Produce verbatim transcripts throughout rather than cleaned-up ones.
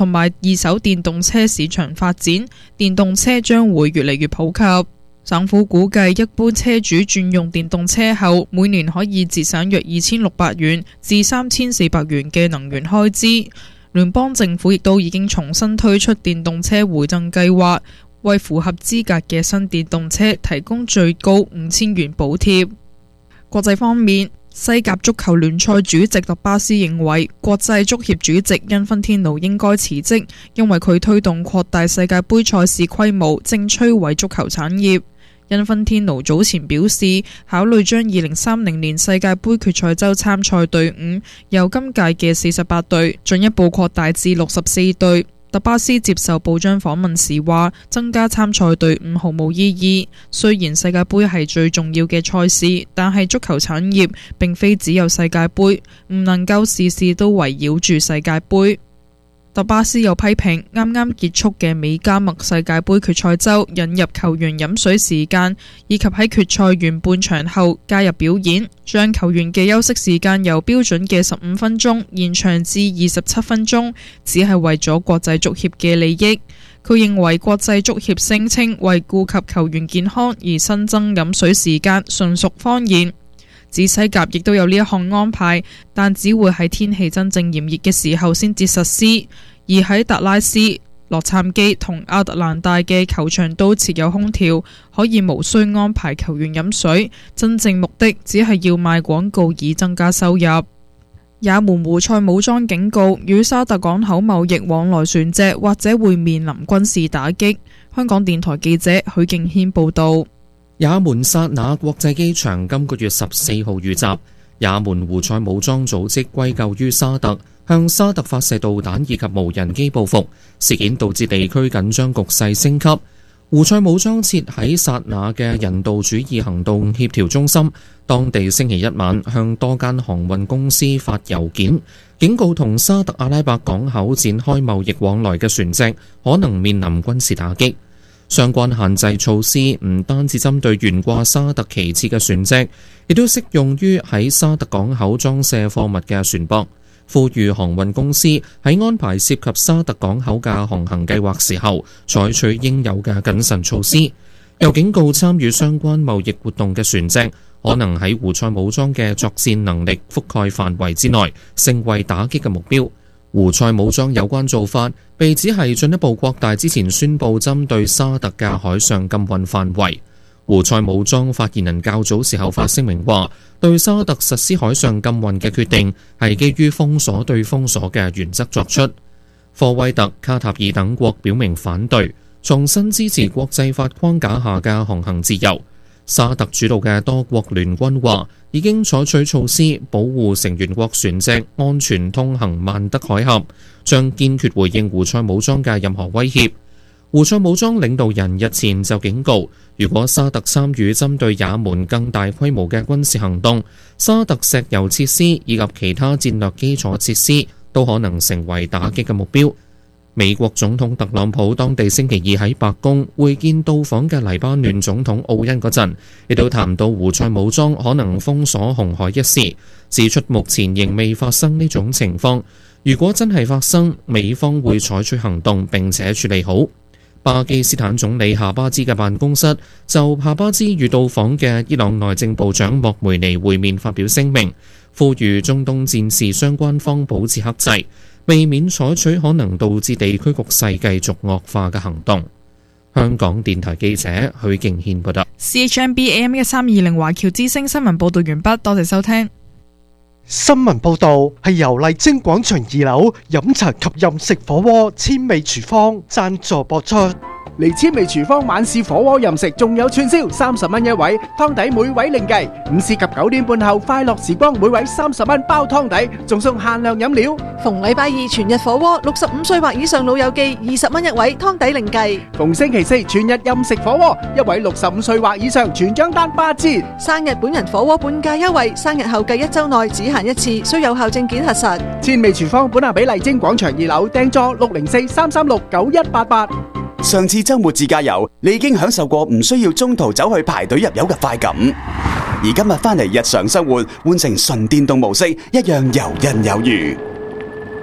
同埋二手電動車市場發展，電動車將會越嚟越普及。省府估計，一般車主轉用電動車後，每年可以節省約二千六百元至三千四百元嘅能源開支。聯邦政府亦都已經重新推出電動車回贈計劃，為符合資格嘅新電動車提供最高五千元補貼。國際方面，西甲足球聯賽主席特巴斯認為，國際足協主席因芬天奴應該辭職，因為佢推動擴大世界盃賽事規模，正摧毀足球產業。因芬天奴早前表示，考慮將二零三零年世界盃決賽周參賽隊伍由今屆嘅四十八隊進一步擴大至六十四隊。特巴斯接受報章訪問時話，增加參賽隊伍毫無意義。雖然世界盃係最重要嘅賽事，但係足球產業並非只有世界盃，唔能夠事事都圍繞住世界盃。特巴斯又批評啱啱結束嘅美加墨世界盃決賽周引入球員飲水時間，以及喺決賽完半場後加入表演，將球員嘅休息時間由標準嘅十五分鐘延長至二十七分鐘，只係為咗國際足協嘅利益。佢認為國際足協聲稱為顧及球員健康而新增飲水時間純屬謊言。指西甲亦都有呢一項安排，但只會喺天氣真正炎熱嘅時候先至實施。而喺達拉斯、洛杉磯同亞特蘭大嘅球場都設有空調，可以無需安排球員飲水。真正目的只係要賣廣告以增加收入。也門胡塞武裝警告，與沙特港口貿易往來船隻或者會面臨軍事打擊。香港電台記者許敬軒報導。 也門薩那國際機場今個月十四號遇襲，也門胡塞武裝組織歸咎於沙特，向沙特發射導彈以及無人機報復。事件導致地區緊張局勢升級。胡塞武裝設喺薩那嘅人道主義行動協調中心，當地星期一晚向多間航運公司發郵件，警告同沙特阿拉伯港口展開貿易往來嘅船隻可能面臨軍事打擊。相關限制措施唔單止針對懸掛沙特旗幟嘅船隻，亦都適用於喺沙特港口裝卸貨物嘅船舶。呼籲航運公司喺安排涉及沙特港口嘅航行計劃時候，採取應有嘅謹慎措施。又警告參與相關貿易活動嘅船隻，可能喺胡塞武裝嘅作戰能力覆蓋範圍之內，成為打擊嘅目標。胡塞武裝有關做法被指係進一步擴大之前宣布針對沙特嘅海上禁運範圍。胡塞武裝發言人較早時候發聲明話，對沙特實施海上禁運嘅決定係基於封鎖對封鎖嘅原則作出。科威特、卡塔爾等國表明反對，重新支持國際法框架下嘅航行自由。沙特主導嘅多國聯軍話，已經採取措施保護成員國船隻安全通行曼德海峽，將堅決回應胡塞武裝嘅任何威脅。胡塞武裝領導人日前就警告，如果沙特參與針對也門更大規模嘅軍事行動，沙特石油設施以及其他戰略基礎設施都可能成為打擊嘅目標。美國總統特朗普當地星期二喺白宮會見到訪嘅黎巴嫩總統奧恩嗰陣，亦都談到胡塞武裝可能封鎖紅海一事，指出目前仍未發生呢種情況。如果真係發生，美方會採取行動並且處理好。巴基斯坦總理夏巴茲嘅辦公室就夏巴茲與到訪嘅伊朗內政部長莫梅尼會面發表聲明，呼籲中東戰事相關方保持克制，避免採取可能導致地區局勢繼續惡化嘅行動。香港電台記者許敬軒報道。 C H M B A M 一三二零華僑之聲新聞報道完畢，多謝收聽。 新聞報道係由麗晶廣場二樓飲茶及飲食火鍋千味廚房贊助播出。 嚟千味廚房晚市火鍋飲食仲有串燒，三十蚊一位，湯底每位另計。午市及九點半後快樂時光，每位三十蚊包湯底，仲送限量飲料。 逢禮拜二全日火鍋，六十五歲或以上老友記二十蚊一位，湯底另計。 逢星期四全日任食火鍋，一位六十五歲或以上全張單八折。 生日本人火鍋半價優惠，生日後計一周內只限一次，需有效證件核實。 千味廚房本下比麗晶廣場二樓訂座六零四三三六九一八八。 上次周末自駕遊，你已經享受過唔需要中途走去排隊入油嘅快感，而今日翻嚟日常生活，換成純電動模式，一樣游刃有餘。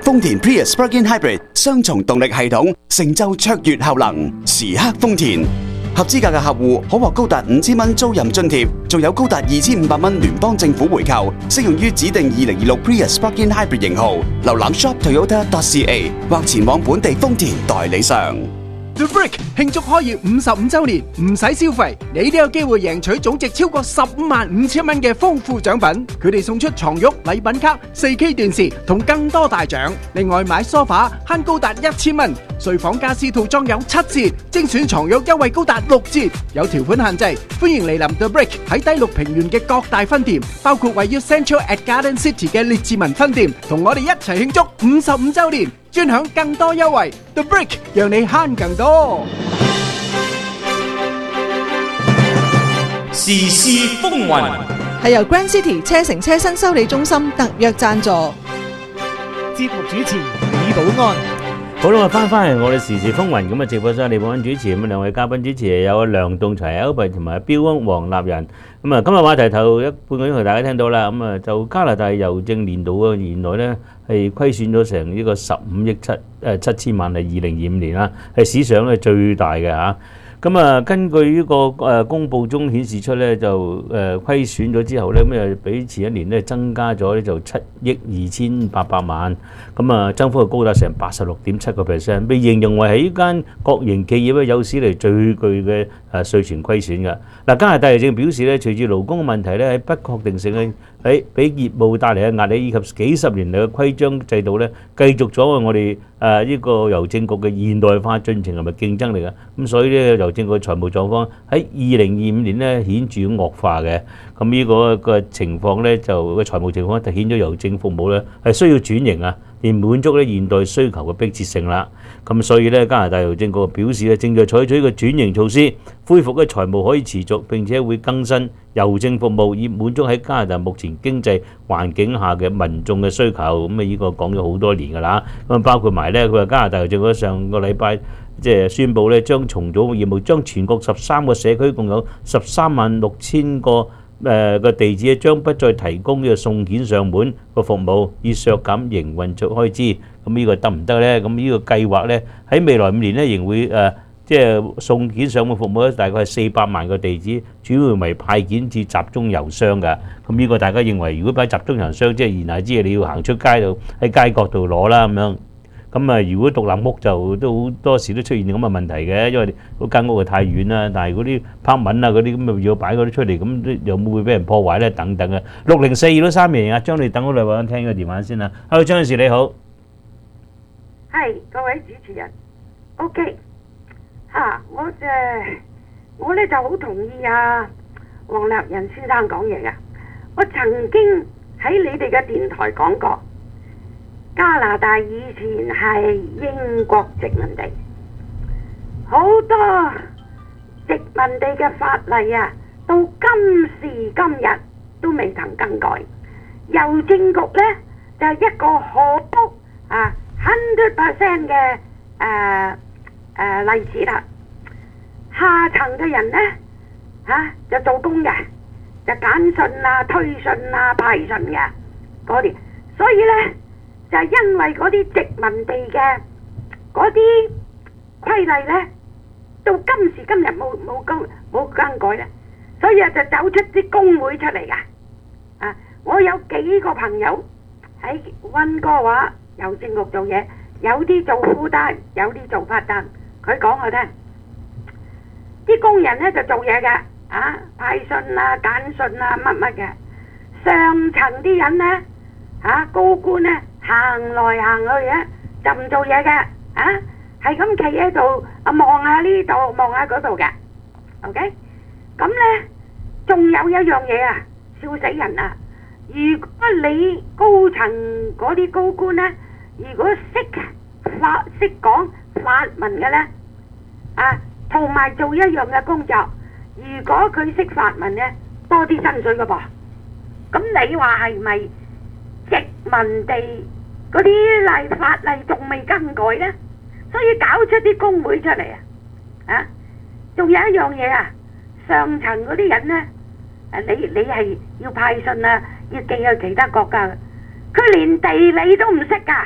豐田 Prius Plug-in Hybrid 雙重動力系統，成就卓越效能，時刻豐田。合資格嘅客戶可獲高達五千蚊租賃津貼，仲有高達二千五百蚊聯邦政府回扣，適用於指定二零二六 Prius Plug-in Hybrid 型號。瀏覽 shop toyota dot c a 或前往本地豐田代理商。 The Brick 慶祝開業五十五週年，唔使消費，你都有機會贏取總值超過十五萬五千蚊嘅豐富獎品。佢哋送出床褥、禮品卡、四 K 電視同更多大獎。另外買梳化慳高達一千蚊，睡房家私套裝有七折，精選床褥優惠高達六折。有條款限制，歡迎嚟臨 The Brick 喺低綠平原嘅各大分店，包括位於 Central at Garden City 嘅列治文分店，同我哋一齊慶祝五十五週年。專享更多優惠 ，The Brick 讓你慳更多。 時事風雲係由 Grand City 車城車身修理中心特約贊助。 節目主持李寶安。 好啦，我翻翻嚟我哋時事風雲咁啊！直播室李寶安主持，咁兩位嘉賓主持有梁棟齊、Albert 同埋標安黃立仁。咁啊，今日話題頭一半個鐘頭大家聽到啦。咁啊，就加拿大郵政年度啊，原來咧係虧損咗成呢個十五億七誒七千萬係二零二五年啦，係史上咧最大嘅嚇。咁啊，根據呢個誒公佈中顯示出咧，就誒虧損咗之後咧，咁啊比前一年咧增加咗咧就七億二千八百萬，咁啊增幅係高達成八十六點七個 percent， 被形容為係呢間國營企業咧有史嚟最巨嘅誒稅前虧損嘅。嗱，加拿大郵政表示咧，隨住勞工嘅問題咧喺不確定性嘅喺俾業務帶嚟嘅壓力，以及幾十年嚟嘅規章制度咧，繼續阻礙我哋誒呢個郵政局嘅現代化進程同埋競爭力嘅。咁所以咧郵政局嘅財務狀況喺二零二五年咧顯著惡化嘅。咁呢個個情況咧就個財務情況凸顯咗郵政服務咧係需要轉型啊，而滿足咧現代需求嘅迫切性啦。咁所以咧加拿大郵政局表示咧正在採取一個轉型措施，恢復嘅財務可以持續，並且會更新郵政服務，以滿足喺加拿大目前經濟環境下嘅民眾嘅需求。咁啊，呢個講咗好多年㗎啦。咁包括埋咧，佢話加拿大郵政局上個禮拜即係宣布咧，將重組業務，將全國十三個社區共有十三萬六千個誒個地址將不再提供呢個送件上門個服務，以削減營運作開支。咁呢個得唔得咧？咁呢個計劃咧喺未來五年咧仍會誒即係送件上門服務咧，大概係四百萬個地址，主要為派件至集中郵箱㗎。咁呢個大家認為，如果擺集中郵箱，即係言下之意你要行出街度喺街角度攞啦咁樣。咁啊，如果獨立屋就都好多時都出現咁嘅問題嘅，因為嗰間屋係太遠啦。但係嗰啲拍文啊嗰啲咁啊要擺嗰啲出嚟，咁又會唔會俾人破壞咧？等等嘅。六零四二都三名啊，張你等好兩位聽個電話先啦。Hello， 張女士你好。 係各位主持人 ，OK 嚇、啊，我誒我咧就好同意啊黃立仁先生講嘢嘅。我曾經喺你哋嘅電台講過。加拿大以前係英國殖民地，好多殖民地嘅法例啊，到今時今日都未曾更改。郵政局呢，就係、是、一個好啊 hundred percent 嘅誒誒例子啦。下層嘅人呢，嚇、啊、就做工嘅，就簡訊啊、推信啊、派信嘅嗰啲，所以呢。就係因為嗰啲殖民地嘅嗰啲規例呢，到今時今日冇冇更冇更改咧，所以啊就走出啲工會出嚟噶。啊，我有幾個朋友喺溫哥華郵政局做嘢，有啲做full time，有啲做part time。佢講我聽，啲工人呢就做嘢嘅，啊派信啊、簡訊啊乜乜嘅，上層啲人呢，啊高官呢。行來行去嘅就唔做嘢嘅，啊係咁企喺度啊望下呢度望下嗰度嘅 ，OK？ 咁呢仲有一樣嘢啊，笑死人啊！如果你高層嗰啲高官呢，如果識法識講法文嘅呢，啊同埋做一樣嘅工作，如果佢識法文呢，多啲薪水㗎噃。咁你話係咪殖民地？嗰啲例法例仲未更改呢，所以搞出啲工會出嚟啊！啊，仲有一樣嘢啊，上層嗰啲人呢，誒你你係要派信啊，要寄去其他國家，佢連地理都唔識噶，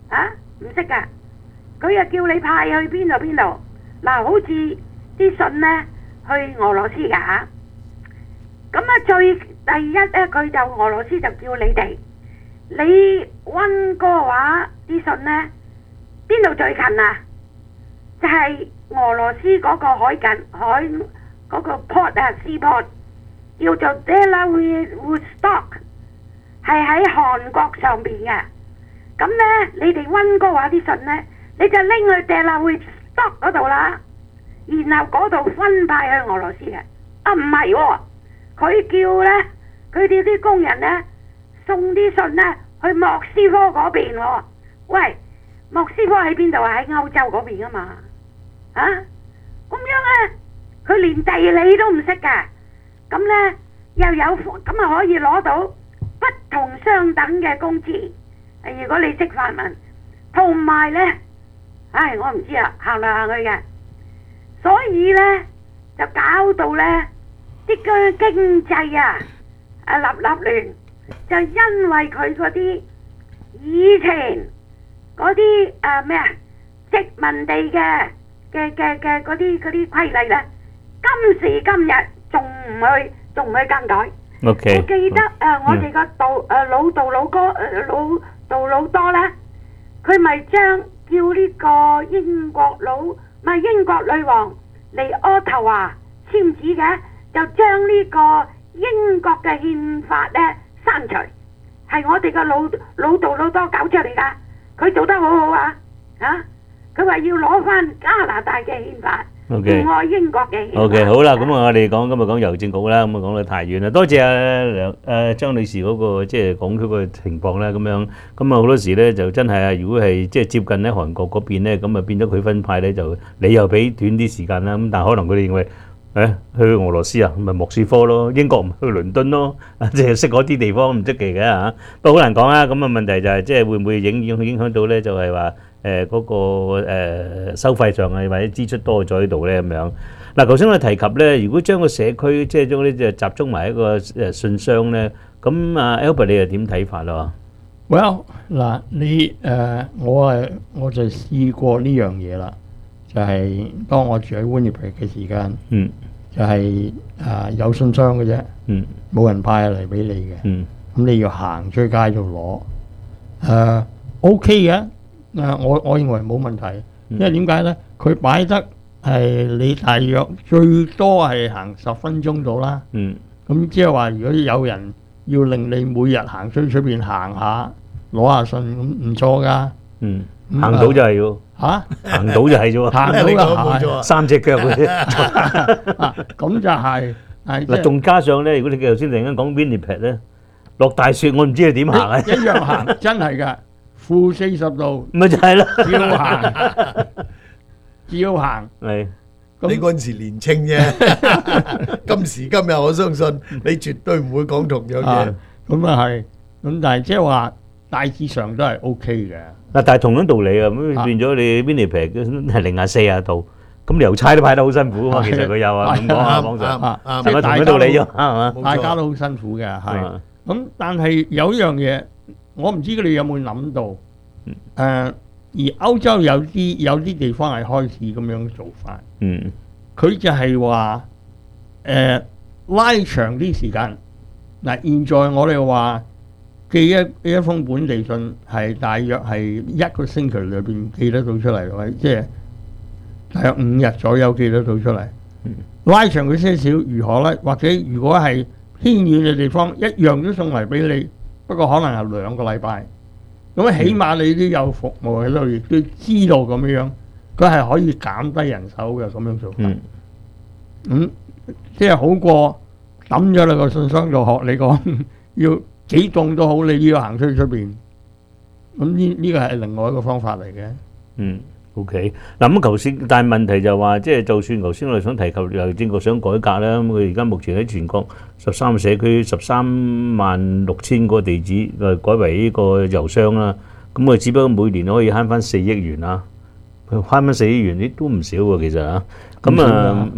啊？唔識噶，佢又叫你派去邊度邊度。嗱，好似啲信呢去俄羅斯噶嚇。咁啊，最第一呢，佢就俄羅斯就叫你哋，你溫哥華啲信呢，邊度最近啊？就係、是、俄羅斯嗰個海近海嗰個 port 啊 seaport 叫做 Vladivostok， 係喺韓國上邊嘅。咁呢，你哋溫哥華啲信呢，你就拎去 Vladivostok 嗰度啦，然後嗰度分派去俄羅斯嘅。啊，唔係喎，佢叫呢，佢哋啲工人呢，送啲信呢去莫斯科嗰邊喎。喂，莫斯科喺邊度啊？喺歐洲嗰邊啊嘛。啊，咁樣呢，佢連地理都唔識㗎。咁呢，又有咁啊，可以攞到不同相等嘅工資。如果你識法文，同埋呢，唉，我唔知啊，行嚟行去嘅，所以呢，就搞到呢啲嘅經濟啊啊立立亂，就因為佢嗰啲以前嗰啲誒咩啊殖民地嘅嘅嘅嘅嗰啲嗰啲規例呢，今時今日仲唔去仲唔去更改。 OK， 我記得誒、呃，我哋個杜誒老杜老哥誒、呃、老杜老多咧，佢咪將叫呢個英國佬咪英國女王嚟渥太華簽字嘅，就將呢個英國嘅憲法咧刪除，係我哋個老老杜老多搞出嚟噶，佢做得好好啊！啊，佢話要攞翻加拿大嘅憲法。 O.K. 我英國嘅。 O.K. 好啦，咁啊，我哋講今日講郵政局啦，咁啊講到太遠啦，多謝阿梁誒張女士嗰個即係講佢個情況啦，咁樣咁啊好多時咧就真係啊，如果係即係接近喺韓國嗰邊咧，咁啊變咗佢分派咧就你又俾短啲時間啦，咁但係可能佢哋認為誒去俄羅斯啊，咪莫斯科咯，英國唔去倫敦咯，即係識嗰啲地方唔出奇嘅嚇，不過好難講啊。咁啊問題就係即係會唔會影影影響到咧？就係話。誒嗰個誒收費上啊，或者支出多咗喺度咧咁樣。嗱，頭先我提及咧，如果將個社區即係將啲就集中埋一個誒信箱咧，咁啊 Albert 你又點睇法啊 ？Well 嗱，你誒我係我就試過呢樣嘢啦，就係當我住喺 Winnipeg 嘅時間，嗯，就係誒有信箱嘅啫，嗯，冇人派嚟俾你嘅，嗯，咁你要行出街度攞，誒 OK 嘅。誒，我我認為冇問題，因為點解咧？佢擺得係你大約最多係行十分鐘到啦。嗯，咁即係話，如果有人要令你每日行出出邊行下攞下信，咁唔錯噶。嗯， 行到就係要嚇， 行到就係啫喎。 行到就係三隻腳嗰啲。 咁就係嗱，仲加上咧，如果你頭先突然間講 Winnipeg 咧，落大雪，我唔知你點行啊。 一樣行，真係㗎。負四十度， 咪就係咯， 照行，照行。 係，你嗰陣時年青啫，今時今日我相信你絕對唔會講同樣嘢。 咁啊係，咁但係即係話大致上都係 OK 嘅。 嗱，但係同樣道理啊，咁變咗你 Winnipeg 係零下四十度，咁郵差都派得好辛苦啊嘛。其實佢有啊，咁講啊，講上，係咪同樣道理啫？係嘛， 大家都好辛苦嘅，係。咁但係有一樣嘢。我唔知佢哋有冇諗到，誒、呃、而歐洲有啲有啲地方係開始咁樣做法，嗯，佢就係話誒拉長啲時間。嗱，現在我哋話寄一一封本地信係大約係一個星期裏邊寄得到出嚟，或者即係大約五日左右寄得到出嚟。嗯、拉長佢些少如何咧？或者如果係偏遠嘅地方，一樣都送嚟俾你。不過可能係兩個禮拜，咁起碼你都有服務喺度，亦都知道咁樣，佢係可以減低人手嘅咁樣做法。咁、嗯、即係好過抌咗你個信箱度學你講，要幾凍都好，你要行出去出邊。咁呢呢個係另外一個方法嚟嘅。 嗯。O.K. 嗱咁頭先，但係問題就話，即係就算頭先我哋想提及郵政局想改革啦，咁佢而家目前喺全國十三個社區十三萬六千個地址誒改為呢個郵箱啦，咁佢只不過每年可以慳翻四億元啦，慳翻四億元啲都唔少喎，其實啊，咁啊啊，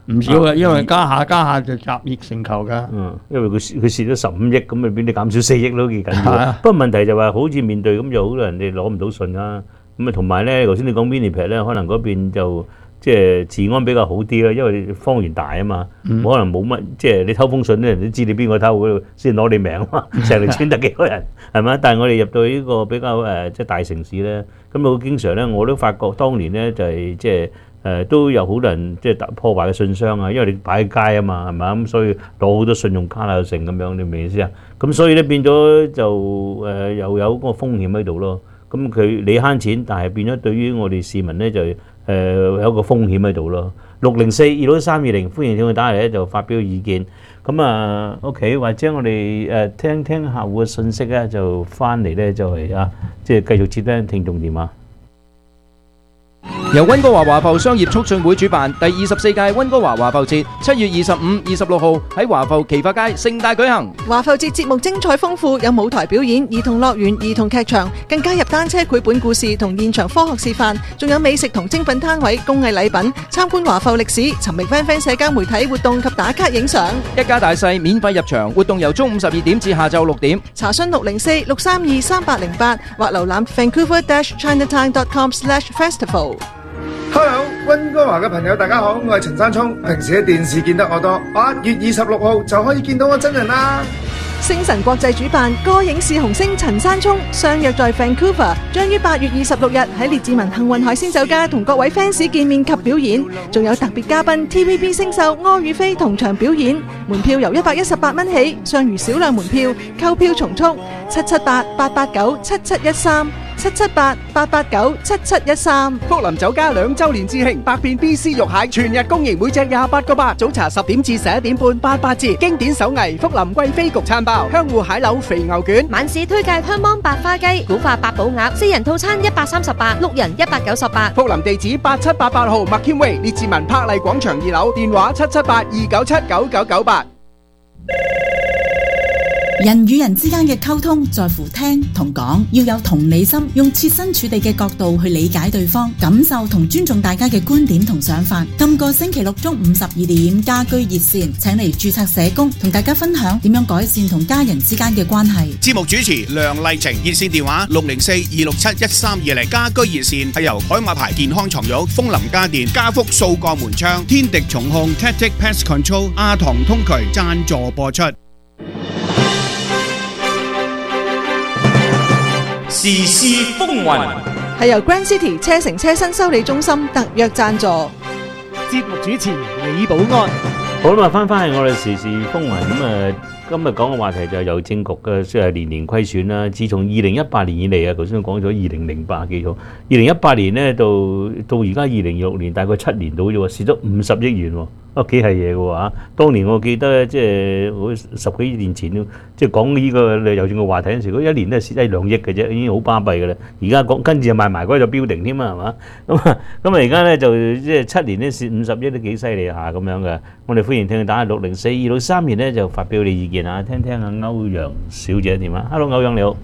唔少嘅，因為加下加下就集腋成裘㗎。 嗯，因為佢佢蝕咗十五億，咁咪俾你減少四億都幾緊要。 係啊不過問題就話好似面對咁，就好多人哋攞唔到信啦。咁啊，同埋咧，頭先你講 Winnipeg 咧，可能嗰邊就即係治安比較好啲啦，因為方圓大啊嘛， 嗯可能冇乜即係你偷封信咧，人都知你邊個偷嗰度先攞你命啊嘛，成條村得幾多人係咪？但係我哋入到呢個比較誒即係大城市咧，咁好經常咧，我都發覺當年咧就係即係。誒、呃、都有好多人即係破壞嘅信箱啊，因為你擺喺街啊嘛，係咪咁所以攞好多信用卡啊成咁樣，你明唔明意思啊？咁所以咧變咗就誒、呃、又有個風險喺度咯。咁佢你慳錢，但係變咗對於我哋市民咧就誒、呃、有一個風險喺度咯。六零四二六三二零，歡迎聽佢打嚟咧就發表意見。咁啊 OK， 或者我哋誒、呃、聽聽客戶嘅信息咧，就翻嚟咧就係、是、啊，即係繼續接聽聽眾電話。 由溫哥華華埠商業促進會主辦第二十四屆溫哥華華埠節，七月二十五、二十六號喺華埠奇發街盛大舉行。 華埠節節目精彩豐富，有舞台表演、兒童樂園、兒童劇場，更加入單車繪本故事同現場科學示範，仲有美食同精品攤位、工藝禮品，參觀華埠歷史，尋覓 Fan Fan 社交媒體活動及打卡影相。 一家大細免費入場，活動由中午十二點至下晝六點。 查詢六零四六三二三八零八或瀏覽 vancouver dash chinatown dot com slash festival。 Hello， 溫哥華嘅朋友大家好，我係陳山聰。平時喺電視見得我多，八月二十六號就可以見到我真人啦。 星晨國際主辦歌影視紅星陳山聰相約在 Vancouver， 將於八月二十六日喺列治文幸運海鮮酒家同各位 fans 見面及表演，仲有特別嘉賓 T V B 星秀柯宇飛同場表演。門票由一百一十八蚊起，尚餘少量門票，購票從速七七八八八九七七一三。七七八八八九七七一三。 福林酒家兩週年致慶，百變 B C 肉蟹全日供應，每隻廿八個八。早茶十點至十一點半，八八折。經典手藝福林貴妃焗餐包，香芋蟹柳肥牛卷。 晚市推介香芒白花雞、古法八寶鴨，四人套餐一百三十八，六人一百九十八。 福林地址八七八八號麥謙威列治文柏麗廣場二樓，電話七七八二九七九九九八。 人與人之間嘅溝通在乎聽同講，要有同理心，用設身處地嘅角度去理解對方，感受同尊重大家嘅觀點同想法。今個星期六中午十二點，家居熱線請嚟註冊社工同大家分享點樣改善同家人之間嘅關係。 節目主持梁麗晴，熱線電話六零四二六七一三二零。家居熱線係由海馬牌健康床褥、風林家電、家福掃鋼門窗、天敵重控、Tactic Pest Control、阿唐通渠贊助播出。 時事風雲係由 Grand City 車城車身修理中心特約贊助。 節目主持李寶安。 好啦，翻翻係我哋時事風雲咁啊！今日講嘅話題就係郵政局嘅即係年年虧損啦。自從二零一八年以嚟啊，頭先講咗二零零八記錯，二零一八年咧到到而家二零二六年，大概七年到啫喎，蝕咗五十億元喎。啊幾係嘢嘅喎嚇！當年我記得即係我十幾年前即係講呢個郵政嘅話題嗰陣時，嗰一年都係蝕一兩億嘅啫，已經好巴閉嘅啦。而家講跟住就賣埋嗰個標添啊，係嘛？咁啊咁啊，而家咧就即係七年咧蝕五十億都幾犀利下咁樣嘅。我哋歡迎聽佢打六零四二六三年咧就發表你意見啊，聽聽阿歐陽小姐點啊 ？Hello， 歐陽你好。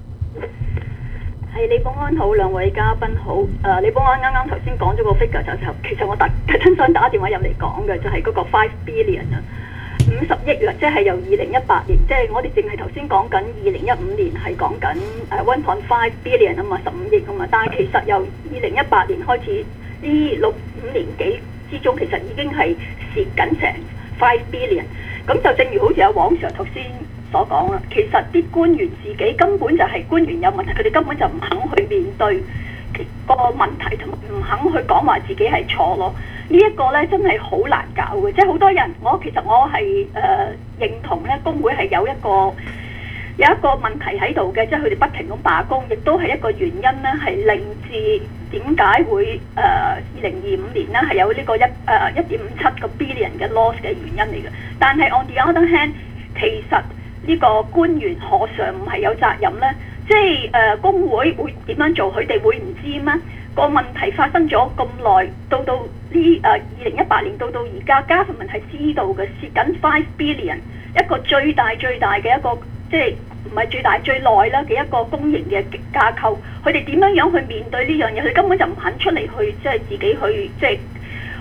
係李寶安好，兩位嘉賓好。誒、呃，李寶安啱啱頭先講咗個 figure 就就，其實我特真想打電話入嚟講嘅就係嗰個 five billion 啊，五十億啊，即係由二零一八年，即係我哋淨係頭先講緊二零一五年係講緊誒 one point five billion 啊嘛，十五億啊嘛，但係其實由二零一八年開始呢六五年幾之中，其實已經係蝕緊成 five billion。咁就正如好似阿黃 Sir 頭先所講啦，其實啲官員自己根本就係官員有問題，佢哋根本就唔肯去面對個問題，同埋唔肯去講話自己係錯咯。呢、這、一個咧真係好難搞嘅，即係好多人，我其實我係誒、呃、認同咧，工會係有一個有一個問題喺度嘅，即係佢哋不停咁罷工，亦都係一個原因咧，係令至點解會誒二零二五年咧係有呢個一誒一點五七個 billion 嘅 loss 嘅原因嚟嘅。但係 on the other hand，其實呢個官員何嘗唔係有責任呢？即係誒、呃、工會會點樣做，佢哋會唔知咩？個問題發生咗咁耐，到到呢誒二零一八年到到而家，government係知道嘅，蝕緊 five billion， 一個最大最大嘅一個即係唔係最大最耐啦嘅一個公營嘅架構，佢哋點樣樣去面對呢樣嘢？佢根本就唔肯出嚟去即係自己去即係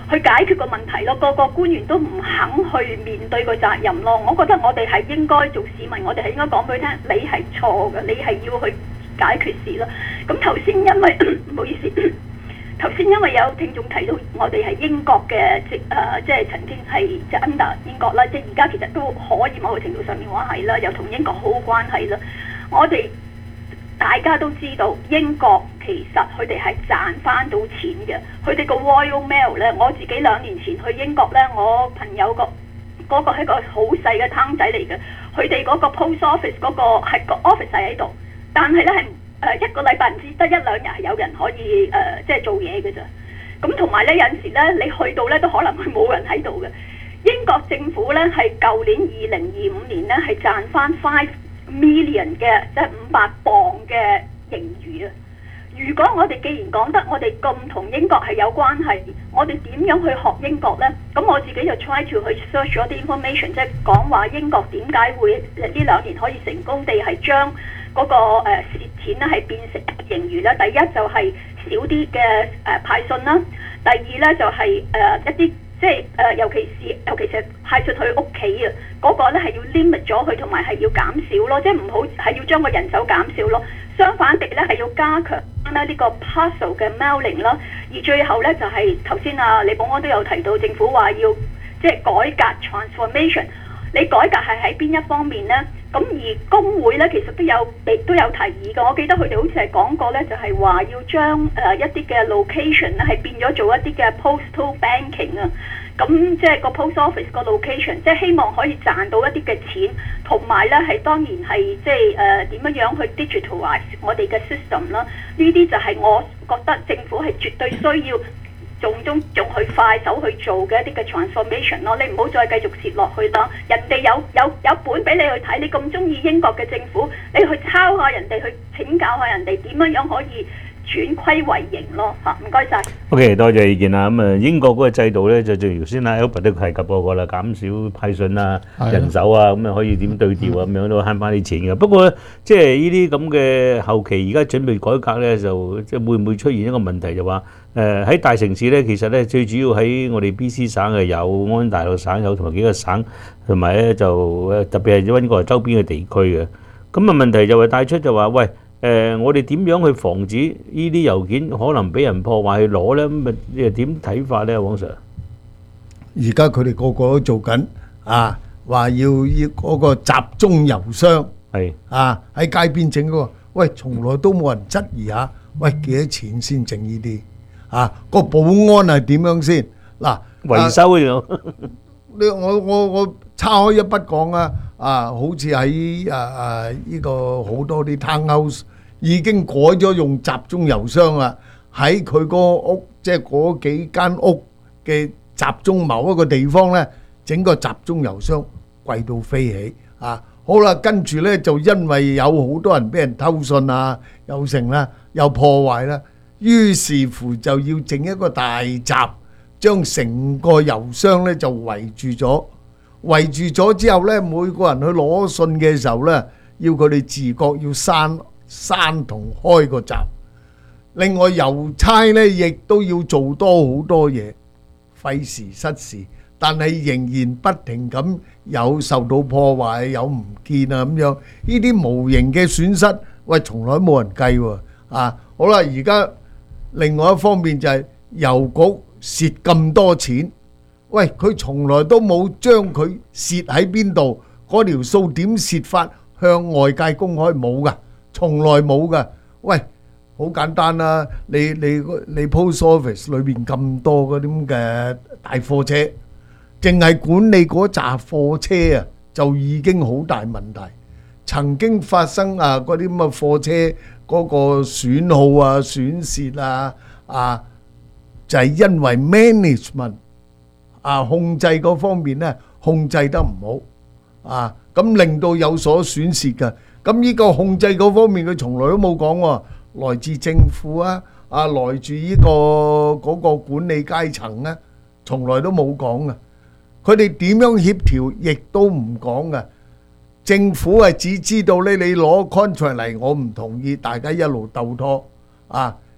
去解決個問題咯。個個官員都唔肯去面對個責任咯。我覺得我哋係應該做市民，我哋係應該講俾佢聽，你係錯嘅，你係要去解決事咯。咁頭先因為唔好意思，頭先因為有聽眾提到我哋係英國嘅即誒，即係曾經係即係 under 英國啦，即係而家其實都可以某個程度上面話係啦，又同英國好好關係啦。我哋大家都知道英國其實佢哋係賺翻到錢嘅，佢哋個 Royal Mail 咧，我自己兩年前去英國咧，我朋友個嗰個係個好細嘅攤仔嚟嘅，佢哋嗰個 Post Office 嗰個係個 office 喺度，但係咧係誒一個禮拜唔知得一兩日係有人可以誒、呃、即係做嘢嘅咋。咁同埋咧有陣時咧，你去到咧都可能會冇人喺度嘅。英國政府咧係舊年二零二五年咧係賺翻 five million 嘅即係五百磅嘅盈餘啊！如果我哋既然講得我哋咁同英國係有關係，我哋點樣去學英國呢？咁我自己就 try to 去 search 咗啲 information， 即係講話英國點解會呢兩年可以成功地係將嗰個誒蝕錢咧係變成盈餘咧。第一就係少啲嘅誒派信啦，第二咧就係誒一啲。即係誒、呃，尤其是尤其是派出去屋企啊，嗰、那個咧係要 limit 咗佢，同埋係要減少咯，即係唔好係要將個人手減少咯。相反地咧係要加強咧呢個 parcel 嘅 mailing 啦。而最後咧就係頭先啊李保安都有提到，政府話要即係改革 transformation。你改革係喺邊一方面呢？咁而工會咧其實都有都有提議嘅。我記得佢哋好似係講過咧，就係、是、話要將誒、呃、一啲嘅 location 咧係變咗做一啲嘅 postal banking 啊。咁即係個 post office 個 location，即係希望可以賺到一啲嘅錢，同埋咧係當然係即係誒點樣樣去 digitalize 我哋嘅 system 啦。呢啲就係我覺得政府係絕對需要。仲中仲去快手去做嘅一啲嘅 transformation 咯，你唔好再繼續蝕落去啦。人哋有有有本俾你去睇，你咁中意英國嘅政府，你去抄下人哋，去請教下人哋點樣樣可以轉虧為盈咯嚇。唔該晒。 OK， 多謝意見啦。咁啊，英國嗰個制度咧就正如先啦 Albert 都提及過個啦，減少派信啊、人手啊，咁啊可以點對調啊，咁樣都慳翻啲錢嘅。不過即係呢啲咁嘅後期而家準備改革咧，就即係會唔會出現一個問題就話？誒喺大城市咧，其實咧最主要喺我哋 B C 省係有，安大略省有，同埋幾個省，同埋咧就誒特別係溫哥華周邊嘅地區嘅。咁啊問題就係帶出就話，喂誒，我哋點樣去防止呢啲郵件可能俾人破壞去攞咧？咁啊你又點睇法咧，黃 Sir？ 而家佢哋個個都做緊啊，話要要嗰個集中郵箱係啊，喺街邊整嗰個，喂，從來都冇人質疑下，喂幾多錢先整呢啲？啊！個保安係點樣先？嗱， 維修嗰種， 你我我我岔開一筆講啊！啊，好似喺啊啊呢個好多啲 townhouse 已經改咗用集中郵箱啦，喺佢個屋即係嗰幾間屋嘅集中某一個地方咧，整個集中郵箱貴到飛起啊！好啦，跟住咧就因為有好多人俾人偷信啊，又成啦，又破壞啦。於是乎就要整一個大閘，將成個郵箱咧就圍住咗。圍住咗之後咧，每個人去攞信嘅時候咧，要佢哋自覺要閂閂同開個閘。另外郵差咧亦都要做多好多嘢，費時失事，但係仍然不停咁有受到破壞，有唔見啊咁樣。呢啲無形嘅損失，喂，從來冇人計喎。啊，好啦，而家。另外一方面就係郵局蝕咁多錢，喂，佢從來都冇將佢蝕喺邊度，嗰條數點蝕法向外界公開冇噶，從來冇噶。喂，好簡單啦，你你你 post office 裏邊咁多嗰啲咁嘅大貨車，淨係管理嗰紮貨車啊，就已經好大問題。曾經發生啊嗰啲咁嘅貨車。嗰個損耗啊、損蝕啊，啊就係因為 management 啊控制嗰方面咧控制得唔好啊，咁令到有所損蝕嘅。咁呢個控制嗰方面佢從來都冇講喎，來自政府啊，啊來自呢個嗰個管理階層咧，從來都冇講嘅。佢哋點樣協調，亦都唔講嘅。政府係只知道咧，你攞 contract 嚟，我唔同意，大家一路鬥拖啊！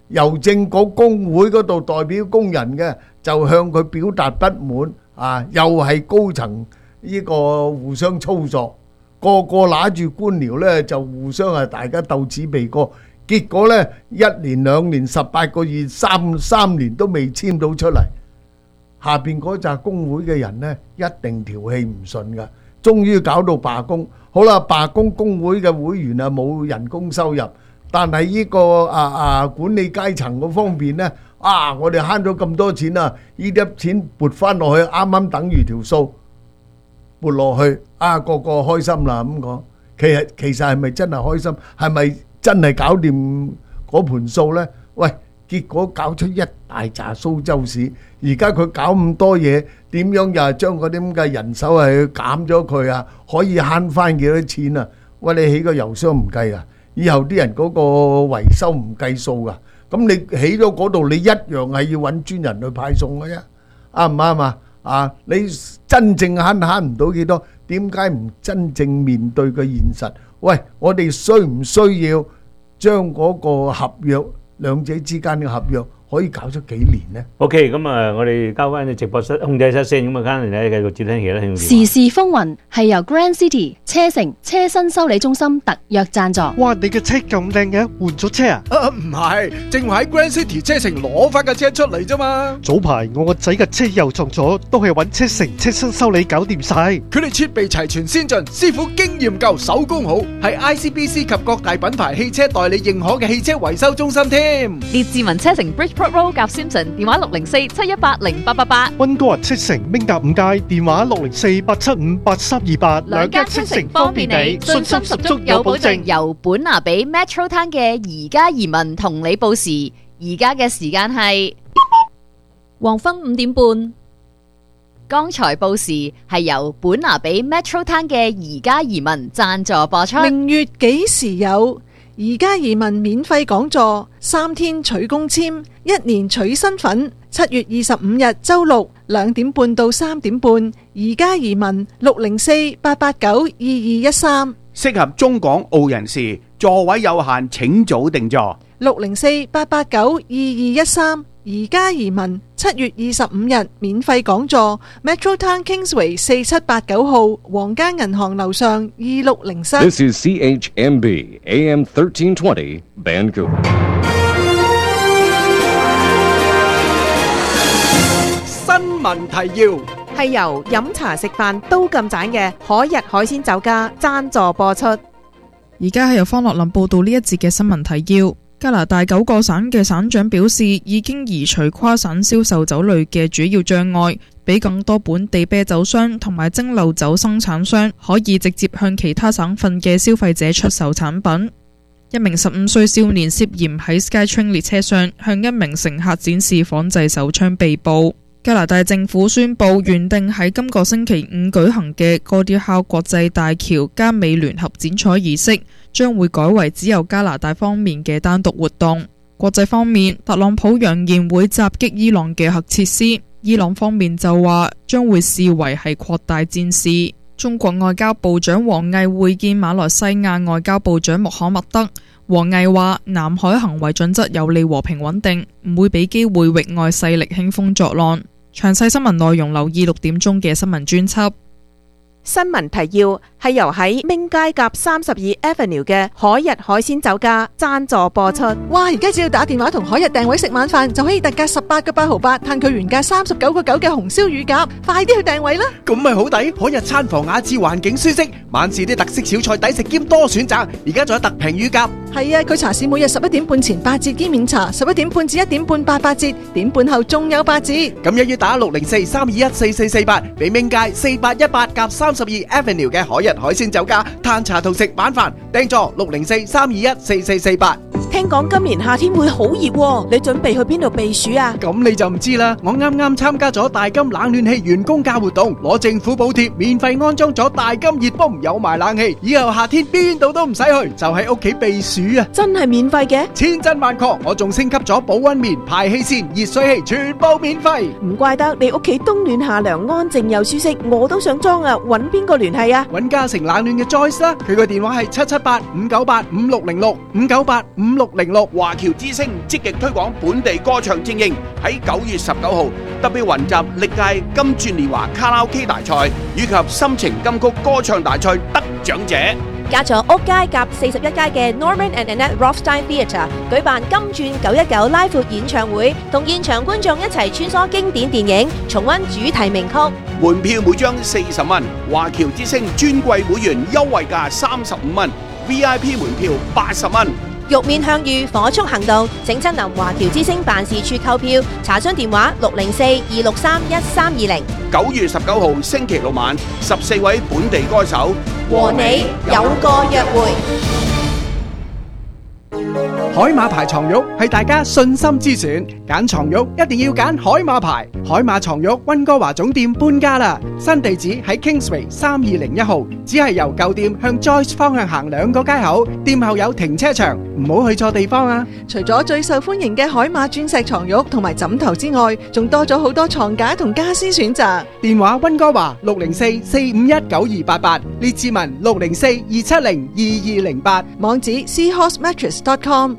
郵政局工會嗰度代表工人嘅就向佢表達不滿，啊，又係高層呢個互相操作，個個拿住官僚呢就互相係大家鬥紙鼻哥，結果呢一年兩年十八個月三三年都未簽到出嚟，下邊嗰紮工會嘅人呢一定條氣唔順噶，終於搞到罷工。好啦，罷工工會嘅會員啊冇人工收入，但係呢個啊啊管理階層嗰方面呢，啊我哋慳咗咁多錢啊，呢啲錢撥翻落去，啱啱等於條數撥落去，啊個個開心啦咁講。其實其實係咪真係開心？係咪真係搞掂嗰盤數呢？喂，結果搞出一大紮蘇州市，而家佢搞咁多嘢，點樣又係將嗰啲咁嘅人手係減咗佢啊？可以慳翻幾多錢啊？喂，你起個郵箱唔計啊？以後啲人嗰個維修唔計數噶，咁你起咗嗰度，你一樣係要揾專人去派送嘅啫，啱唔啱啊？啊，你真正慳慳唔到幾多？點解唔真正面對個現實？喂，我哋需唔需要將嗰個合約兩者之間嘅合約可以搞出幾年呢 ？OK， 咁啊，我哋交翻去直播室控制室先，咁啊，跟住咧繼續接聽其他聽眾。 時事風雲係由 Grand City 車城車身修理中心特約贊助。 哇！你嘅車咁靚嘅，換咗車啊？ 啊，唔係，正話喺 Grand City 車城攞翻架車出嚟啫嘛。 早排我個仔嘅車又撞咗，都係揾車城車身修理搞掂晒。 佢哋設備齊全先進，師傅經驗夠，手工好，係 I C B C 及各大品牌汽車代理認可嘅汽車維修中心添。 列治文車城 Bridgeport Road 夾 Simpson， 電話六零四七一八零八八八。 溫哥華車城明達五街，電話六零四八七五八三二八。 兩間車城方便你，信心十足有保證。由本拿比 Metro Town 嘅宜家移民同你報時，而家嘅時間係黃昏五點半。剛才報時係由本拿比 Metro Town 嘅宜家移民贊助播出。 明月幾時有？宜家移民免費講座，三天取公簽，一年取身份。七月二十五日周六兩點半到三點半，宜家移民六零四八八九二二一三。 適合中港澳人士，座位有限，請早定座。 六零四八八九二二一三。宜家移民七月二十五日免費講座 ，Metro Town Kingsway 四七八九號皇家銀行樓上二六零三。 This is C H M B A M thirteen twenty Vancouver。 新聞提要係由飲茶食飯都咁盞嘅海逸海鮮酒家贊助播出。 而家係由方樂林報道呢一節嘅新聞提要。加拿大九個省嘅省長表示，已經移除跨省銷售酒類嘅主要障礙，俾更多本地啤酒商同埋蒸餾酒生產商可以直接向其他省份嘅消費者出售產品。一名十五歲少年涉嫌喺 SkyTrain 列車上向一名乘客展示仿製手槍被捕。加拿大政府宣布，原定喺今個星期五舉行嘅哥迪考國際大橋加美聯合剪彩儀式將會改為只有加拿大方面嘅單獨活動。國際方面，特朗普揚言會襲擊伊朗嘅核設施，伊朗方面就話將會視為係擴大戰事。中國外交部長王毅會見馬來西亞外交部長穆罕默德。王毅話：南海行為準則有利和平穩定，唔會俾機會域外勢力興風作浪。詳細新聞內容留意六點鐘嘅新聞專輯。 新聞提要係由喺明街夾三十二 Avenue 嘅海逸海鮮酒家贊助播出。 哇！而家只要打電話同海逸訂位食晚飯，就可以特價十八個八毫八，嘆佢原價三十九個九嘅紅燒乳鴿。快啲去訂位啦！ 咁咪好抵！海逸餐房雅致，環境舒適，晚市啲特色小菜抵食兼多選擇。而家仲有特平乳鴿。 係啊，佢茶市每日十一點半前八折兼免茶，十一點半至一點半八八折，點半後仲有八折。 咁又要打六零四三二一四四四八，俾明街四八一八夾三十二 Avenue 嘅海逸海鮮酒家嘆茶同食晚飯，訂座六零四三二一四四四八。 聽講今年夏天會好熱喎，你準備去邊度避暑啊？ 咁你就唔知啦。我啱啱參加咗大金冷暖氣員工價活動，攞政府補貼，免費安裝咗大金熱泵，有埋冷氣，以後夏天邊度都唔使去，就喺屋企避暑啊！ 真係免費嘅？ 千真萬確，我仲升級咗保溫棉、排氣扇、熱水器，全部免費。 唔怪得你屋企冬暖夏涼，安靜又舒適，我都想裝啊！搵邊個聯繫啊？ 搵加成冷暖嘅 Joyce 啦，佢個電話係七七八五九八五六零六五九八五六零六。 華僑之聲積極推廣本地歌唱精英，喺九月十九號特別雲集歷屆金鑽年華卡拉 OK 大賽以及心情金曲歌唱大賽得獎者。 加咗屋街夾四十一街嘅 Norman and Annette Rothstein Theatre 舉辦金鑽九一九拉闊演唱會，同現場觀眾一齊穿梭經典電影，重溫主題名曲。 門票每張四十蚊，華僑之聲尊貴會員優惠價三十五蚊 ，V I P 門票八十蚊。 玉面向遇，火速行動，請親臨華僑之聲辦事處購票，查詢電話六零四二六三一三二零。 九月十九號星期六晚，十四位本地歌手和你有個約會。 海馬牌床褥係大家信心之選，揀床褥一定要揀海馬牌。海馬床褥溫哥華總店搬家啦，新地址喺 Kingsway 三二零一號，只係由舊店向 Joyce 方向行兩個街口，店後有停車場，唔好去錯地方啊！ 除咗最受歡迎嘅海馬鑽石床褥同埋枕頭之外，仲多咗好多床架同家私選擇。 電話溫哥華六零四四五一九二八八，列志文六零四二七零二二零八， 網址 seahorse mattress dot com。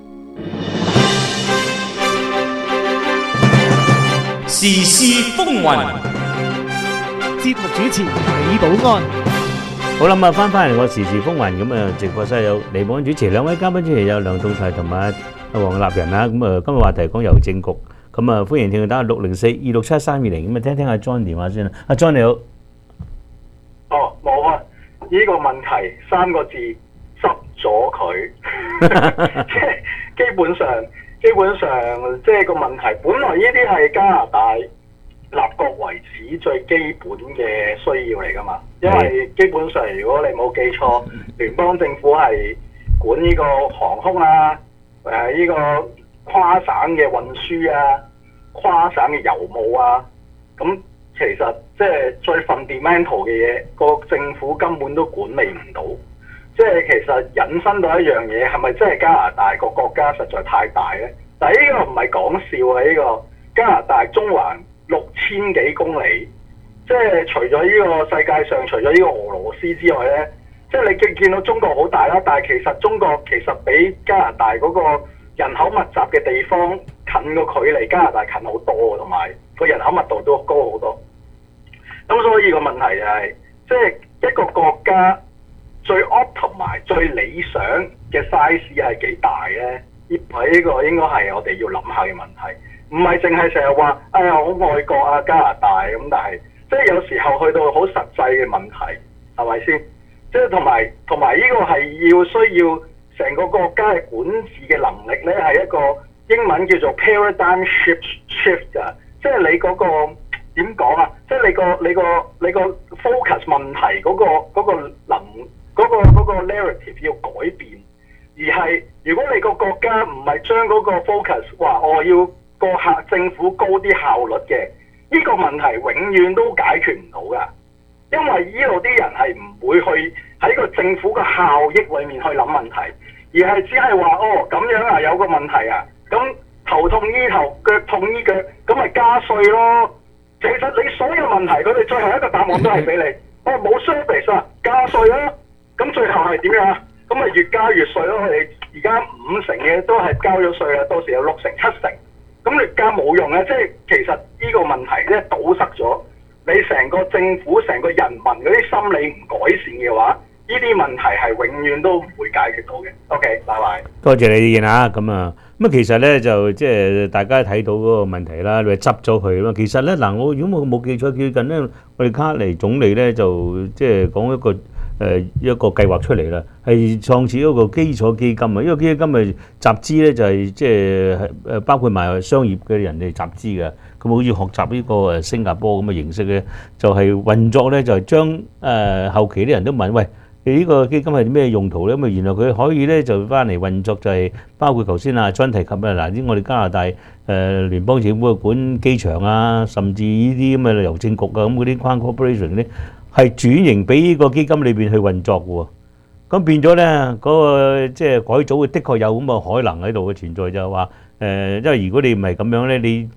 時事風雲， 節目主持李寶安。 好啦，咁啊，翻翻嚟我時事風雲咁啊，直播室有李寶安主持，兩位嘉賓主持有梁棟泰同埋阿黃立仁啦。咁啊，今日話題講郵政局，咁啊，歡迎聽眾打六零四二六七三二零，咁啊，聽聽阿 John 電話先啦。阿 John 你好。 哦，冇啊，呢個問題三個字，執咗佢，即係基本上。基本上即係個問題，本來呢啲係加拿大立國為止最基本嘅需要嚟㗎嘛。因為基本上如果你冇記錯，聯邦政府係管呢個航空啊，誒呢個跨省嘅運輸啊，跨省嘅郵務啊。咁其實即係最 fundamental 嘅嘢，個政府根本都管理唔到。即係其實引申到一樣嘢，係咪真係加拿大個國家實在太大呢？但係呢個唔係講笑啊！呢、這個加拿大中環六千幾公里，即係除咗呢個世界上除咗呢個俄羅斯之外呢，即係你見見到中國好大啦，但係其實中國其實比加拿大嗰個人口密集嘅地方近個距離加拿大近好多，同埋個人口密度都高好多。咁所以個問題就係、是，即係一個國家。最 optimize 最理想嘅 size 係幾大呢？呢呢個應該係我哋要諗下嘅問題，唔係淨係成日話哎呀好愛國啊加拿大咁，但係即係有時候去到好實際嘅問題，係咪先？即係同埋同埋呢個係要需要成個國家嘅管治嘅能力呢，係一個英文叫做 paradigm shift shift 啊，即係你嗰個點講啊？即係你個你個你個 focus 問題嗰個嗰個能。嗰、那個嗰、那個 narrative 要改變，而係如果你個國家唔係將嗰個 focus 話我要個客政府高啲效率嘅，呢、這個問題永遠都解決唔到㗎，因為呢度啲人係唔會去喺個政府嘅效益裏面去諗問題，而係只係話哦咁樣啊有個問題啊，咁頭痛醫頭腳痛醫腳，咁咪加稅咯。其實你所有問題佢哋最後一個答案都係俾你，哦冇 service 啊，加稅啦。咁最後係點樣啊？咁咪越加越稅咯！我哋而家五成嘅都係交咗稅啦，到時有六成、七成，咁你加冇用啊！即係其實呢個問題咧堵塞咗，你成個政府、成個人民嗰啲心理唔改善嘅話，呢啲問題係永遠都唔會解決到嘅。OK，拜拜。 多謝你意見啊！咁啊，咁啊，其實咧就即係大家睇到嗰個問題啦，你話執咗佢啦。其實咧嗱，我如果我冇記錯，最近咧我哋卡尼總理咧就即係講一個。誒一個計劃出嚟啦，係創設一個基礎基金啊！因為基金咪集資咧就係即係誒包括埋商業嘅人哋集資嘅，咁好似學習呢個誒新加坡咁嘅形式咧，就係運作咧就係將誒後期啲人都問喂，你呢個基金係咩用途咧？咁啊原來佢可以咧就翻嚟運作就係包括頭先阿張提及啊嗱啲我哋加拿大誒聯邦政府管機場啊，甚至呢啲咁嘅郵政局啊咁嗰啲 Crown Corporation 咧。係轉型俾呢個基金裏邊去運作嘅喎，咁變咗咧嗰個即係改組嘅，的確有咁嘅可能喺度嘅存在就係話誒，因為如果你唔係咁樣咧，你嗰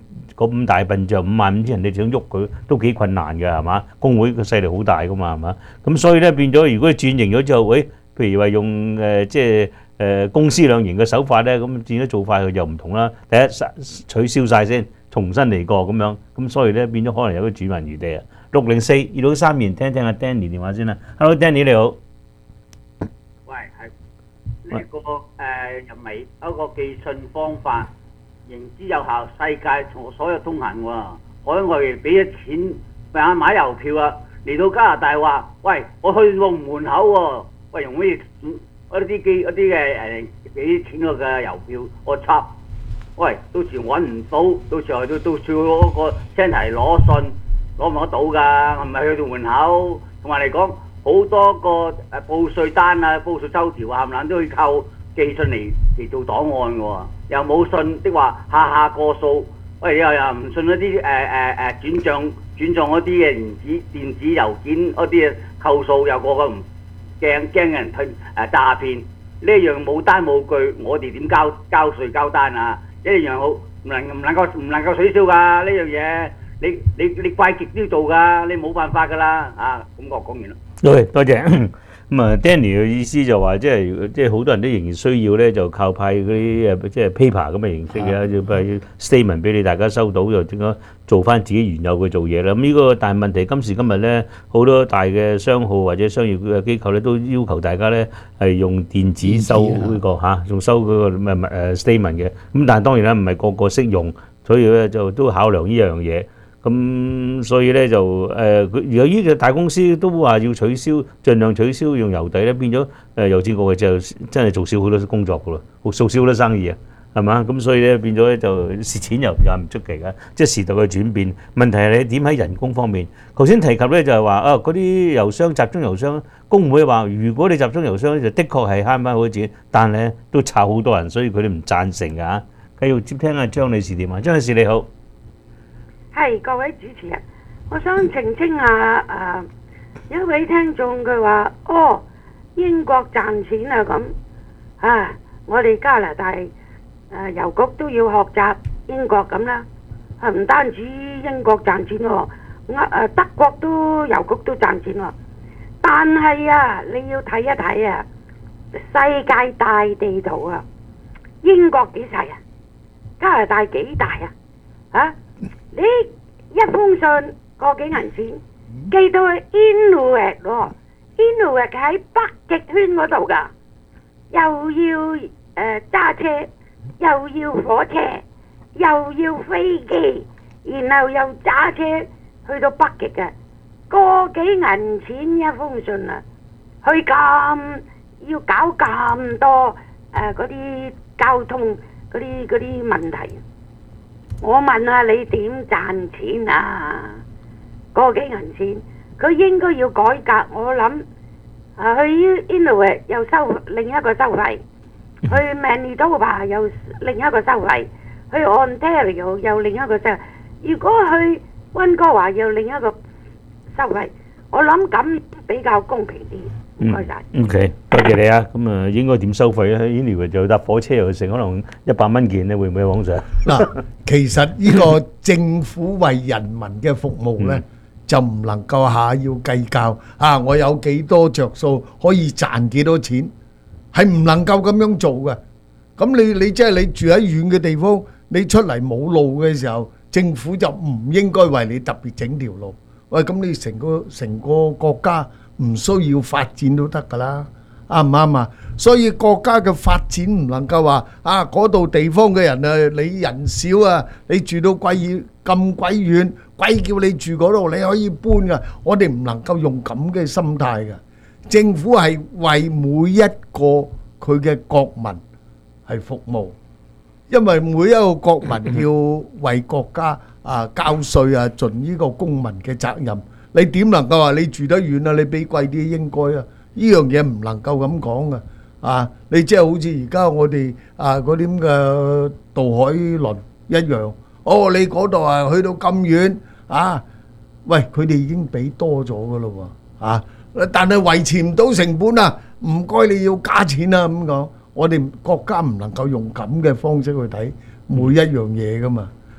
嗰五大笨象五萬五千人，你想喐佢都幾困難嘅係嘛？工會個勢力好大噶嘛係嘛？咁所以咧變咗，如果轉型咗之後，喂，譬如話用誒即係誒公私兩營嘅手法咧，咁變咗做法佢就唔同啦。第一取消曬先，重新嚟過咁樣，咁所以咧變咗可能有個轉圜餘地啊。六零四二六三年，聽聽阿 Danny 電話先啦。Hello Danny 你好。 喂，係呢個誒入微一個寄信方法，行之有效，世界同所有通行喎。海外俾咗錢買買郵票啊，嚟到加拿大話，喂，我去到門口喎，喂，用咩嗰啲機嗰啲嘅誒俾錢我嘅郵票，我插，喂，到時揾唔到，到時候到到時嗰個 centre 攞信攞唔攞到㗎？係咪去到門口？同埋嚟講，好多個誒報稅單啊、報稅收條啊，冚唪唥都要靠寄信嚟嚟做檔案嘅喎，又冇信的話，下下過數。喂，又又唔信嗰啲誒誒誒轉帳轉帳嗰啲嘅電子電子郵件嗰啲嘅扣數，又個個唔驚驚人退誒詐騙。呢樣冇單冇據，我哋點交交稅交單啊？一樣好唔能唔能夠唔能夠取消㗎呢樣嘢。你你你怪極都要做㗎，你冇辦法㗎啦啊！咁我講完啦。 對，多謝。咁啊 Danny 嘅意思就話，即係即係好多人都仍然需要咧，就靠派嗰啲誒即係 paper 咁嘅形式嘅，要派 statement 俾你大家收到，就點樣做翻自己原有嘅做嘢啦。咁呢個但係問題今時今日咧，好多大嘅商號或者商業嘅機構咧，都要求大家咧係用電子收呢個嚇，仲收嗰個咩誒 statement 嘅。咁但係當然啦，唔係個個識用，所以咧就都考量呢樣嘢。咁所以咧就誒，佢有呢個大公司都話要取消，盡量取消用郵遞咧，變咗誒郵政局嘅就真係做少好多工作噶咯，做少好多生意啊，係嘛？咁所以咧變咗咧就蝕錢又又唔出奇㗎，即係時代嘅轉變。問題係你點喺人工方面？頭先提及咧就係話啊，嗰啲郵箱集中郵箱，工會話如果你集中郵箱咧，就的確係慳翻好多錢，但係咧都炒好多人，所以佢哋唔贊成㗎。繼續接聽阿張女士電話，張女士你好。 係各位主持人，我想澄清下誒，有一位聽眾佢話：哦，英國賺錢啊咁啊！我哋加拿大誒郵局都要學習英國咁啦，啊唔單止英國賺錢喎，誒德國都郵局都賺錢喎。但係啊，你要睇一睇啊，世界大地圖啊，英國幾細啊？加拿大幾大啊？啊？你一封信個幾銀錢寄到去 Inuit 喎 ，Inuit 喺北極圈嗰度噶，又要誒揸車，又要火車，又要飛機，然後又揸車去到北極嘅，個幾銀錢一封信啊，去咁要搞咁多誒嗰啲交通嗰啲嗰啲問題。我問下你點賺錢啊？個幾銀錢，佢應該要改革。我諗啊，去 Inuit 又收另一個收費，去 Manitoba 又另一個收費，去 Ontario 又另一個收費。如果去溫哥華又另一個收費，我諗咁比較公平啲。唔該晒。 OK，多謝你啊。咁啊，應該點收費咧？Inuit就搭火車又成，可能一百蚊件咧，會唔會往上？ 嗱，其實呢個政府為人民嘅服務咧，就唔能夠下要計較啊！我有幾多着數，可以賺幾多錢，係唔能夠咁樣做嘅。咁你你即係你住喺遠嘅地方，你出嚟冇路嘅時候，政府就唔應該為你特別整條路。喂，咁你成個成個國家唔需要發展都得㗎啦，啱唔啱啊？所以國家嘅發展唔能夠話啊嗰度地方嘅人啊，你人少啊，你住到鬼咁鬼遠，鬼叫你住嗰度，你可以搬㗎。我哋唔能夠用咁嘅心態㗎。政府係為每一個佢嘅國民係服務，因為每一個國民要為國家啊交稅啊，盡呢個公民嘅責任。你點能夠話你住得遠啊？你俾貴啲應該啊？呢樣嘢唔能夠咁講噶啊！你即係好似而家我哋啊嗰啲咁嘅渡海輪一樣。哦，你嗰度啊去到咁遠啊？喂，佢哋已經俾多咗噶咯喎啊！但係維持唔到成本啊！唔該，你要加錢啊咁講。我哋國家唔能夠用咁嘅方式去睇每一樣嘢噶嘛。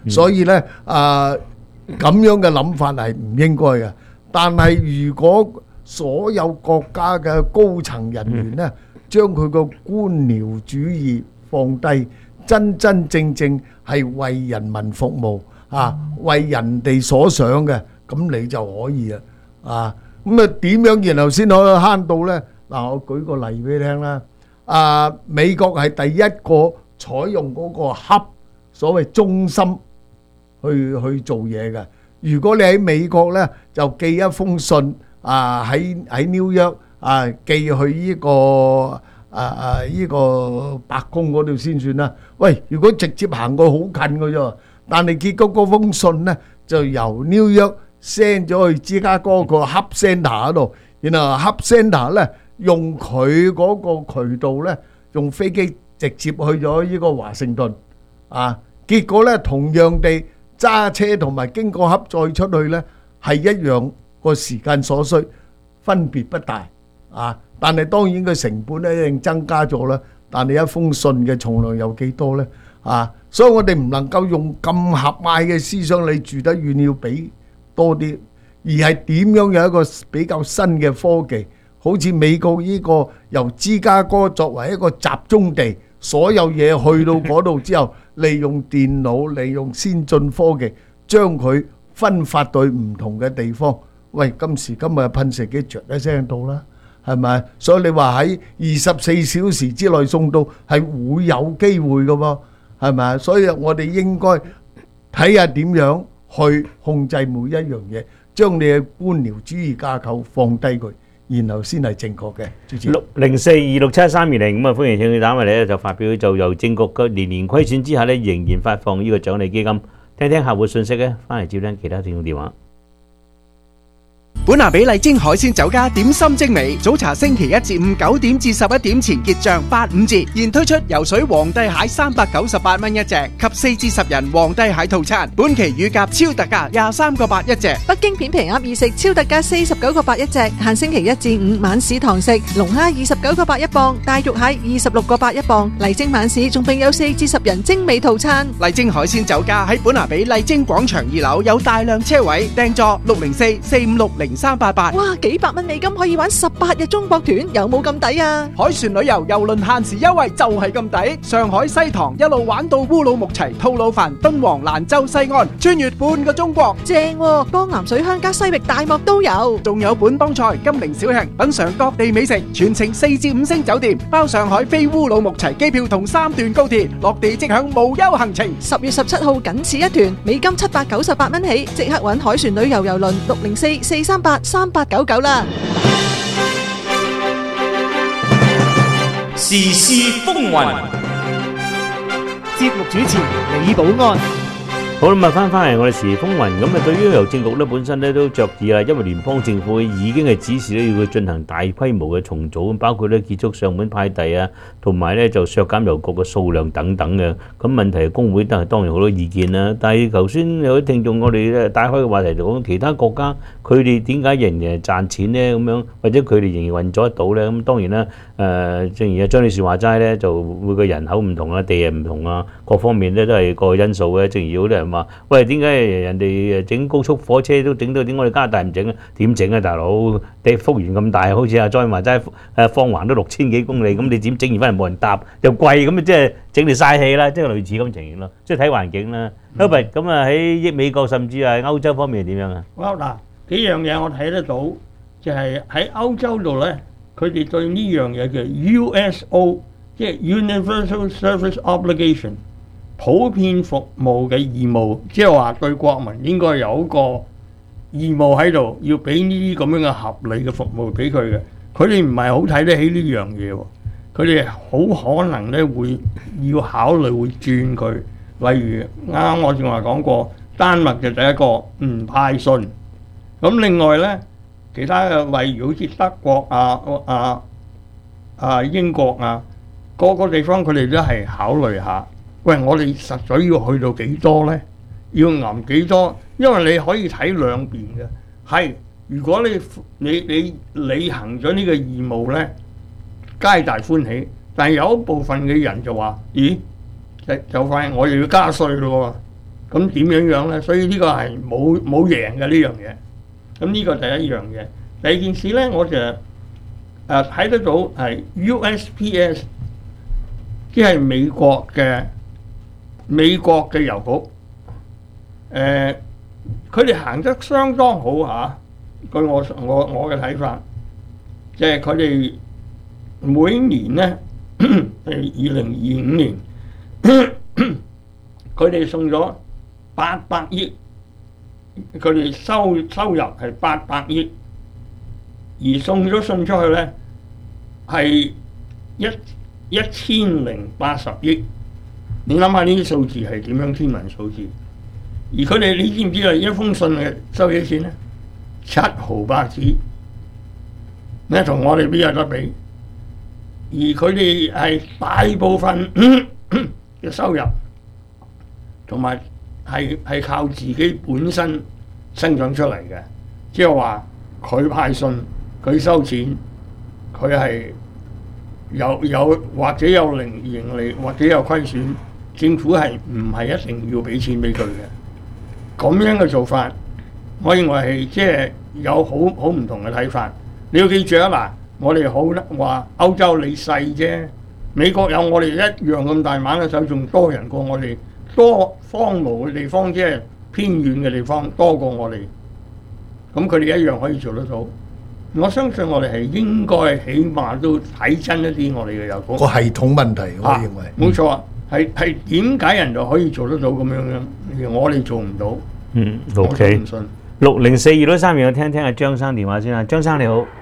所以呢，啊咁樣嘅諗法係唔應該嘅。但係如果所有國家嘅高層人員呢，將佢個官僚主義放低，真真正正係為人民服務啊，為人哋所想嘅，咁你就可以啦啊。咁啊點樣然後先可以慳到呢？嗱，我舉個例俾你聽啦。啊，美國係第一個採用嗰個 hub 所謂中心去去做嘢嘅。如果你喺美國呢，就寄一封信啊，喺喺紐約啊寄去呢個啊啊呢個白宮嗰度先算啦。喂，如果直接行過好近嘅啫，但係結果嗰封信呢就由紐約 send 咗去芝加哥個 hub centre 嗰度，然後 hub centre 呢用佢嗰個渠道呢，用飛機直接去咗呢個華盛頓啊。結果呢同樣地，揸車同埋經過盒再出去呢，係一樣個時間所需，分別不大啊！但係當然個成本咧一定增加咗啦。但係一封信嘅重量有幾多呢？啊！所以我哋唔能夠用咁狹隘嘅思想，你住得遠要俾多啲，而係點樣有一個比較新嘅科技，好似美國呢個由芝加哥作為一個集中地，所有嘢去到嗰度之後，利用電腦，利用先進科技，將佢分發到唔同嘅地方。喂，今時今日噴射機著一聲到啦，係咪？所以你話喺二十四小時之內送到，係會有機會嘅喎，係咪？所以我哋應該睇下點樣去控制每一樣嘢，將你嘅官僚主義架構放低佢。然後先係正確嘅。 六零四二六七三二零咁啊，歡迎請你打嚟咧，就發表就由政局嘅年年虧損之下咧，仍然發放呢個獎勵基金。聽聽客戶信息咧，翻嚟接聽其他聽眾電話。 本拿比麗晶海鮮酒家點心精美，早茶星期一至五九點至十一點前結賬八五折，現推出游水皇帝蟹三百九十八蚊一隻及四至十人皇帝蟹套餐，本期乳鴿超特價廿三個八一隻。 北京片皮鴨二食超特價四十九個八一隻，限星期一至五晚市堂食，龍蝦二十九個八一磅，大肉蟹二十六個八一磅。麗晶晚市仲並有四至十人精美套餐。 麗晶海鮮酒家喺本拿比麗晶廣場二樓有大量車位，訂座六零四四五六零三八八。 哇，幾百蚊美金可以玩十八日中國團，有冇咁抵啊？ 海船旅遊郵輪限時優惠就係咁抵，上海西塘一路玩到烏魯木齊、吐魯番、敦煌、蘭州西岸，穿越半個中國， 正喎！江南水鄉加西域大漠都有， 仲有本幫菜、金陵小吃，品嚐各地美食，全程四至五星酒店，包上海飛烏魯木齊機票同三段高鐵，落地即享無憂行程。 十月十七號僅此一團，美金七百九十八蚊起，即刻搵海船旅遊郵輪六零四四三八三八九九啦！ 時事風雲， 節目主持李寶安。 好啦，咁啊翻翻嚟我哋時風雲，咁啊對於郵政局咧本身咧都着意啦，因為聯邦政府已經係指示咧要佢進行大規模嘅重組，包括咧結束上門派遞啊，同埋咧就削減郵局嘅數量等等嘅。咁問題係工會都係當然好多意見啦。但係頭先有啲聽眾我哋咧帶開嘅話題就講其他國家佢哋點解仍然係賺錢咧咁樣，或者佢哋仍然運作得到咧？咁當然啦，誒正如阿張女士話齋咧，就每個人口唔同啊，地係唔同啊，各方面咧都係個因素嘅。正如有啲人話，喂，點解人哋誒整高速火車都整到，點解我哋加拿大唔整啊？點整啊，大佬？地幅員咁大，好似阿莊話齋誒方環都六千幾公里，咁你點整完翻嚟冇人搭，又貴，咁啊即係整嚟嘥氣啦，即係類似咁情形咯，即係睇環境啦。咁咪咁啊喺美國甚至係歐洲方面係點樣啊？ 好嗱，幾樣嘢我睇得到，就係喺歐洲度咧，佢哋對呢樣嘢叫 U S O， 即係 Universal Service Obligation。普遍服務嘅義務，即係話對國民應該有一個義務喺度，要俾呢啲咁樣嘅合理嘅服務俾佢嘅。佢哋唔係好睇得起呢樣嘢喎，佢哋好可能咧會要考慮會轉佢。例如啱啱我正話講過，丹麥就第一個唔派信。咁另外咧，其他嘅例如好似德國啊、啊、啊英國啊，個個地方佢哋都係考慮下。喂，我哋實在要去到幾多呢？要揞幾多？因為你可以睇兩邊嘅。係，如果你你你履行咗呢個義務呢，皆大歡喜。但係有一部分嘅人就話：咦，就快我又要加稅咯喎！ 咁點樣樣咧？所以呢個係冇冇贏嘅呢樣嘢。咁呢個第一樣嘢。第二件事咧，我就誒睇得到係 U S P S， 即係美國嘅美國嘅郵局。誒，佢哋行得相當好嚇。據我我我嘅睇法，即係佢哋每年咧，係二零二五年，佢哋送咗八百億，佢哋收收入係八百億，而送咗信出去咧係一一千零八十億。你諗下呢啲數字係點樣天文數字？而佢哋你知唔知啊？一封信係收幾錢咧？七毫八子，你同我哋邊有得比？而佢哋係大部分嘅收入，同埋係係靠自己本身生長出嚟嘅，即係話佢派信，佢收錢，佢係有有或者有零盈利，或者有虧損，政府係唔係一定要俾錢俾佢嘅？咁樣嘅做法，我認為係即係有好好唔同嘅睇法。你要記住啊！嗱，我哋好話歐洲你細啫，美國有我哋一樣咁大猛嘅手，仲多人過我哋，多荒蕪嘅地方，即係偏遠嘅地方多過我哋。咁佢哋一樣可以做得到。我相信我哋係應該起碼都睇真一啲我哋嘅郵局個系統問題，我認為冇錯啊。係係點解人就可以做得到咁樣樣，而我哋做唔到？ 嗯，OK。六零四二六三，我聽聽阿張生電話先啊。張生你好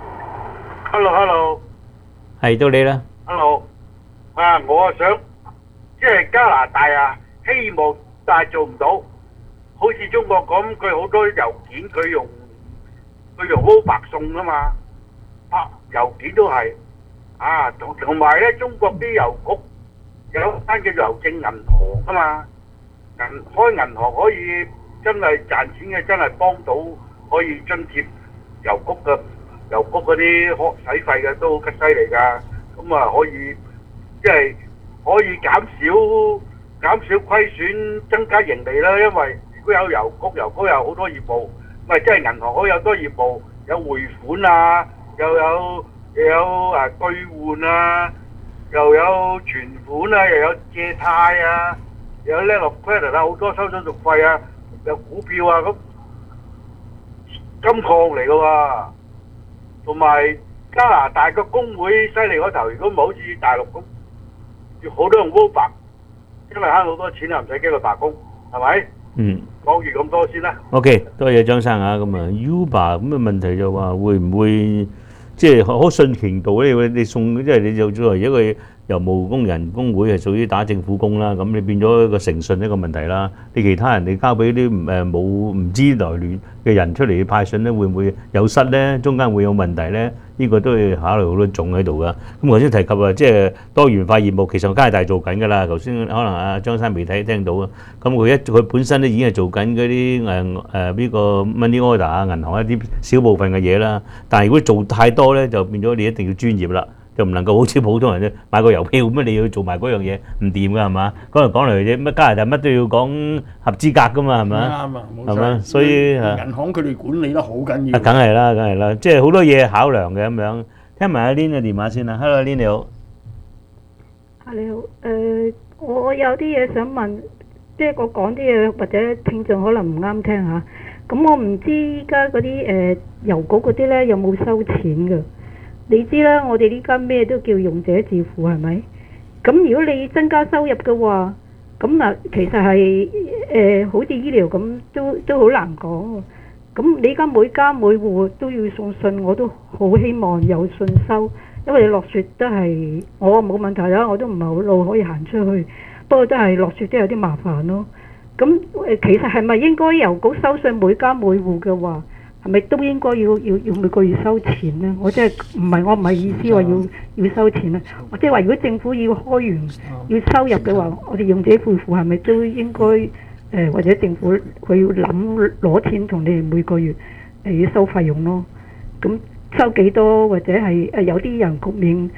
，Hello，Hello， 係到你啦。 Hello， 啊，我想即係加拿大啊，希望但係做唔到，好似中國咁，佢好多郵件佢用佢用 Uber 送啊嘛，啊郵件都係啊，同同埋咧，中國啲郵局有間叫郵政銀行啊嘛，銀開銀行可以真係賺錢嘅，真係幫到可以津貼郵局嘅郵局嗰啲開使費嘅都好犀利㗎，咁啊可以即係可以減少減少虧損，增加盈利啦。因為如果有郵局，郵局有好多業務，咪即係銀行可以有多業務，有匯款啊，又有又有誒兌換啊。又有存款啊，又有借貸啊，又有 letter of credit 啊，好多收手續費啊，有股票啊，咁金礦嚟㗎喎。同埋加拿大個工會犀利嗰頭，如果唔係好似大陸咁，要好多用 Uber， 因為慳好多錢啊，唔使經過罷工，係咪？ 嗯。 講完咁多先啦。 OK，多謝張生啊。咁啊 ，Uber 咁嘅問題就話會唔會？即係可信程度咧，你送即係你就作為一個郵務工人工會係屬於打政府工啦，咁你變咗一個誠信一個問題啦。你其他人你交俾啲誒冇唔知來源嘅人出嚟派信咧，會唔會有失咧？中間會有問題咧？呢個都要考慮好多種喺度噶。咁頭先提及啊，即係多元化業務，其實加拿大做緊㗎啦。頭先可能阿張生未睇聽到啊。咁佢一佢本身咧已經係做緊嗰啲誒誒呢個 money order 啊，銀行一啲小部分嘅嘢啦。但係如果做太多咧，就變咗你一定要專業啦，就唔能夠好似普通人啫買個郵票咁，你要做埋嗰樣嘢唔掂㗎係嘛？講嚟講嚟啫，乜加拿大乜都要講合資格㗎嘛係咪？ 啱啊，冇錯。 係嘛？所以銀行佢哋管理得好緊要。 啊，梗係啦，梗係啦，即係好多嘢考量嘅咁樣。聽埋阿 Lin 嘅電話先啦 ，Hello Lin 你好。 啊你好，誒我有啲嘢想問，即係我講啲嘢或者聽眾可能唔啱聽嚇。咁我唔知依家嗰啲誒郵局嗰啲咧有冇收錢㗎？你知啦，我哋呢家咩都叫用者自付係咪？咁如果你增加收入嘅話，咁嗱其實係誒、呃、好似醫療咁，都都好難講喎。咁你而家每家每戶都要送信，我都好希望有信收，因為你落雪都係我冇問題啦，我都唔係好路可以行出去，不過都係落雪都有啲麻煩咯。咁誒其實係咪應該郵局收信每家每戶嘅話？係咪都應該要要要每個月收錢咧？我即係唔係我唔係意思話要要收錢啊！我即係話如果政府要開源要收入嘅話，我哋用者自付係咪都應該誒、呃、或者政府佢要諗攞錢同你哋每個月誒要收費用咯？咁收幾多或者係誒有啲人局面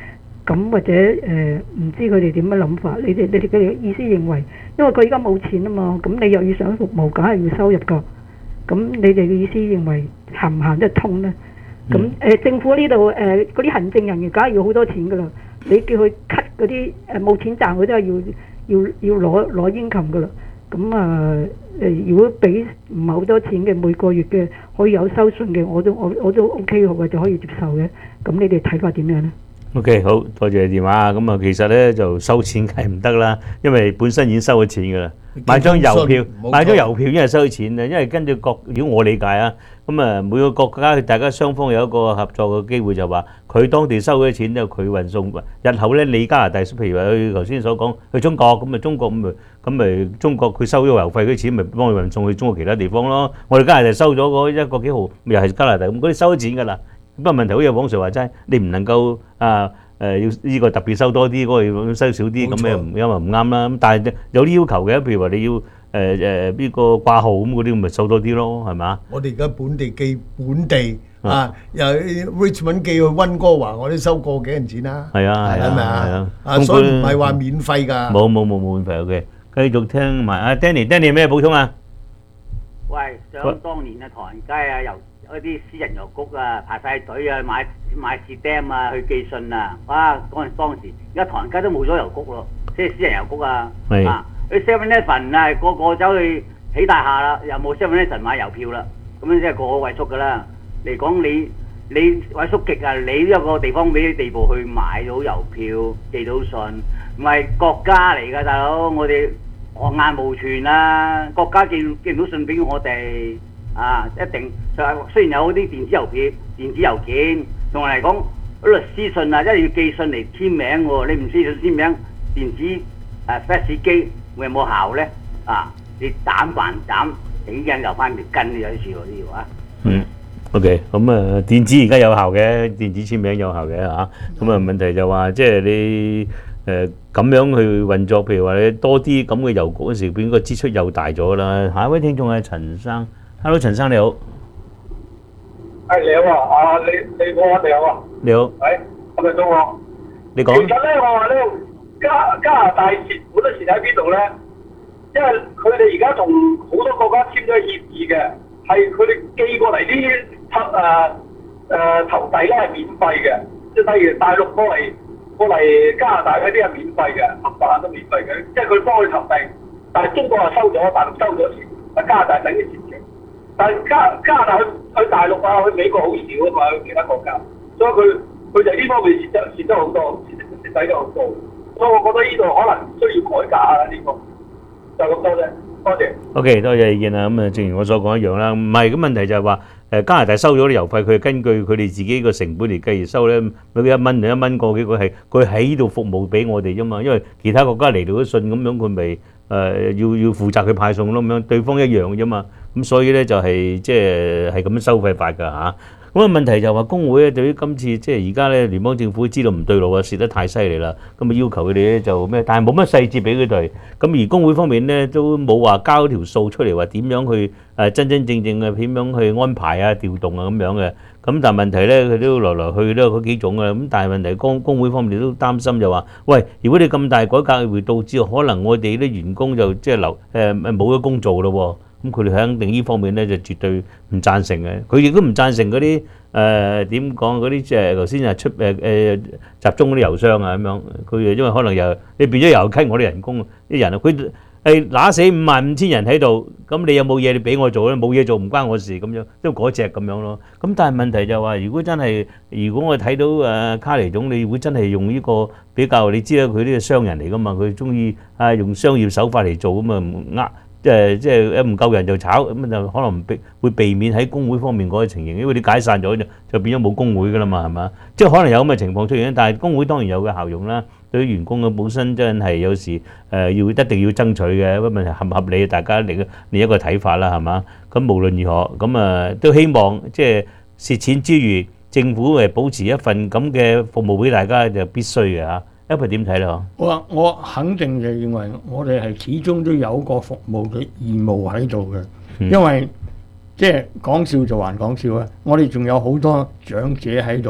咁或者誒唔知佢哋點樣諗法？你哋你哋嘅意思認為，因為佢而家冇錢啊嘛，咁你又要想服務，梗係要收入㗎。咁你哋嘅意思認為行唔行得通呢？咁誒、呃、政府呢度誒嗰啲行政人員梗係要好多錢㗎啦，你叫佢 cut 嗰啲誒冇錢賺，佢都係要要要攞攞 income㗎啦。咁啊誒，如果俾唔係好多錢嘅每個月嘅可以有收信嘅，我都我我都 OK 嘅，就可以接受嘅。咁你哋睇法點樣呢？ OK， 好多謝電話。咁啊，其實咧就收錢梗係唔得啦，因為本身已經收咗錢㗎啦。買張郵票，買張郵票已經係收咗錢啦。因為根據國，如果我理解啊，咁啊每個國家大家雙方有一個合作嘅機會，就話佢當地收咗錢之後，佢運送。日後咧，你加拿大，譬如話去頭先所講去中國，咁啊中國咁咪咁咪中國佢收咗郵費嗰啲錢，咪幫佢運送去中國其他地方咯。我哋加拿大收咗嗰一個幾毫，又係加拿大咁，嗰啲收咗錢㗎啦。不過問題好似黃 Sir話齋，你唔能夠啊誒要呢個特別收多啲，嗰個要收少啲，咁樣唔因為唔啱啦。咁但係有啲要求嘅，譬如話你要誒誒呢個掛號咁嗰啲，咪收多啲咯，係嘛？ 我哋而家本地寄本地啊，又 Richmond 寄去溫哥華，我都收過幾銀錢啦。 係啊係啊係咪係啊啊？啊，所以唔係話免費㗎。 冇冇冇冇免費嘅。繼續聽埋阿 Danny，Danny 咩補充啊？ 喂，想當年啊，唐人街啊，由嗰啲私人郵局啊，排晒隊啊，買買士 dam 啊，去寄信啊，哇！嗰陣當時，而家唐人街都冇咗郵局咯，即係私人郵局啊， 係啊，啲 Seven Eleven 啊，個個走去起大廈啦，又冇 Seven Eleven 買郵票啦，咁樣即係個個萎縮㗎啦。嚟講你你萎縮極啊，你一個地方俾啲地步去買到郵票，寄到信，唔係國家嚟㗎，大佬，我哋我眼無存啊，國家寄寄唔到信俾我哋。啊，一定就係雖然有啲電子郵票、電子郵件，同埋嚟講律師信啊，一定要寄信嚟簽名喎。你唔寄信簽名，電子誒 fax 機會有冇效咧？啊，你斬還斬，幾人又翻條筋有啲事喎呢條啊。 嗯 ，OK，咁啊，電子而家有效嘅，電子簽名有效嘅嚇。咁啊，問題就話即係你誒咁樣去運作，譬如話你多啲咁嘅郵局嗰時，變個支出又大咗啦。下一位聽眾係陳生。Hello， 陳生你好。 係你好啊，啊你你好啊，你好啊。 你好。 係，係咪到我？ 你講。 其實咧，我話咧，加加拿大蝕本都蝕喺邊度咧？因為佢哋而家同好多國家簽咗協議嘅，係佢哋寄過嚟啲投誒誒投遞咧係免費嘅，即係例如大陸過嚟過嚟加拿大嗰啲係免費嘅，冚唪唥都免費嘅，即係佢幫佢投遞，但係中國係收咗，大陸收咗錢，啊加拿大等於錢。但係加加拿大去去大陸啊，去美國好少啊嘛，去其他國家，所以佢佢就呢方面蝕得蝕得好多，蝕蝕底咗好多。所以我覺得呢度可能需要改革啊，呢、這個就咁多啫。多謝。O.K. 多謝意見啊。咁啊，正如我所講一樣啦，唔係咁問題就係話誒加拿大收咗啲郵費，佢係根據佢哋自己個成本嚟計而收咧，每個一蚊定一蚊個幾個係佢喺呢度服務俾我哋啫嘛。因為其他國家嚟到啲信咁樣，佢咪誒要要負責佢派送咯，咁樣對方一樣嘅啫嘛。咁所以咧就係即係係咁樣收費法㗎嚇。咁啊問題就話工會咧對於今次即係而家咧聯邦政府知道唔對路啊，蝕得太犀利啦，咁啊要求佢哋咧就咩？但係冇乜細節俾佢哋。咁而工會方面咧都冇話交條數出嚟話點樣去誒真真正正嘅點樣去安排啊調動啊咁樣嘅。咁但係問題咧佢都來來去都嗰幾種嘅。咁但係問題工工會方面都擔心就話：喂，如果你咁大改革會導致可能我哋啲員工就即係留誒誒冇咗工做咯喎。咁佢哋肯定呢方面咧就絕對唔贊成嘅，佢亦都唔贊成嗰啲誒點講嗰啲即係頭先係出誒誒集中嗰啲郵箱啊咁樣，佢誒因為可能又你變咗又傾我啲人工啲人啊，佢係揦死五萬五千人喺度，咁你有冇嘢你俾我做咧？冇嘢做唔關我事咁樣，都嗰隻咁樣咯。咁但係問題就係話，如果真係如果我睇到誒卡尼總理會真係用呢個比較，你知啦，佢呢個商人嚟噶嘛，佢中意啊用商業手法嚟做咁啊唔呃。即係即係一唔夠人就炒，咁就可能避會避免喺工會方面嗰個情形，因為你解散咗就就變咗冇工會噶啦嘛，係嘛？即係可能有咁嘅情況出現，但係工會當然有嘅效用啦。對於員工嘅本身真係有時誒要一定要爭取嘅，不過問題合唔合理，大家另另一個睇法啦，係嘛？咁無論如何，咁啊都希望即係蝕錢之餘，政府誒保持一份咁嘅服務俾大家就必須嘅嚇。一佢點睇咧？ 我話我肯定就認為我哋係始終都有個服務嘅義務喺度嘅， 嗯、 因為即係講笑就還講笑啊！我哋仲有好多長者喺度，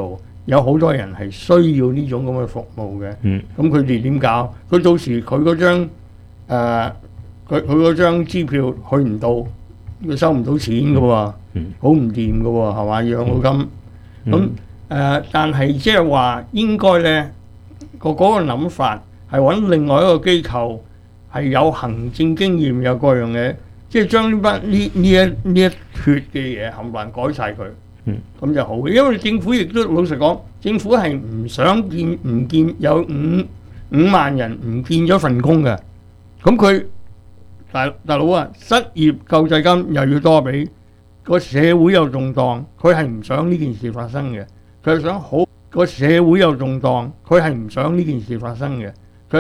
有好多人係需要呢種咁嘅服務嘅。 嗯， 咁佢哋點搞？佢到時佢嗰張誒佢佢嗰張支票去唔到，佢收唔到錢嘅喎，好唔掂嘅喎，係嘛？養老金咁誒、呃，但係即係話應該咧個嗰個諗法係揾另外一個機構係有行政經驗有各樣嘢，即係將呢班呢呢一呢一脱嘅嘢冚唪唥改晒佢。咁、嗯、就好嘅，因為政府亦都老實講，政府係唔想見唔見有五五萬人唔見咗份工嘅。咁佢大大佬啊，失業救濟金又要多俾，個社會又動盪，佢係唔想呢件事發生嘅。佢係想好個社會又動盪，佢係唔想呢件事發生嘅。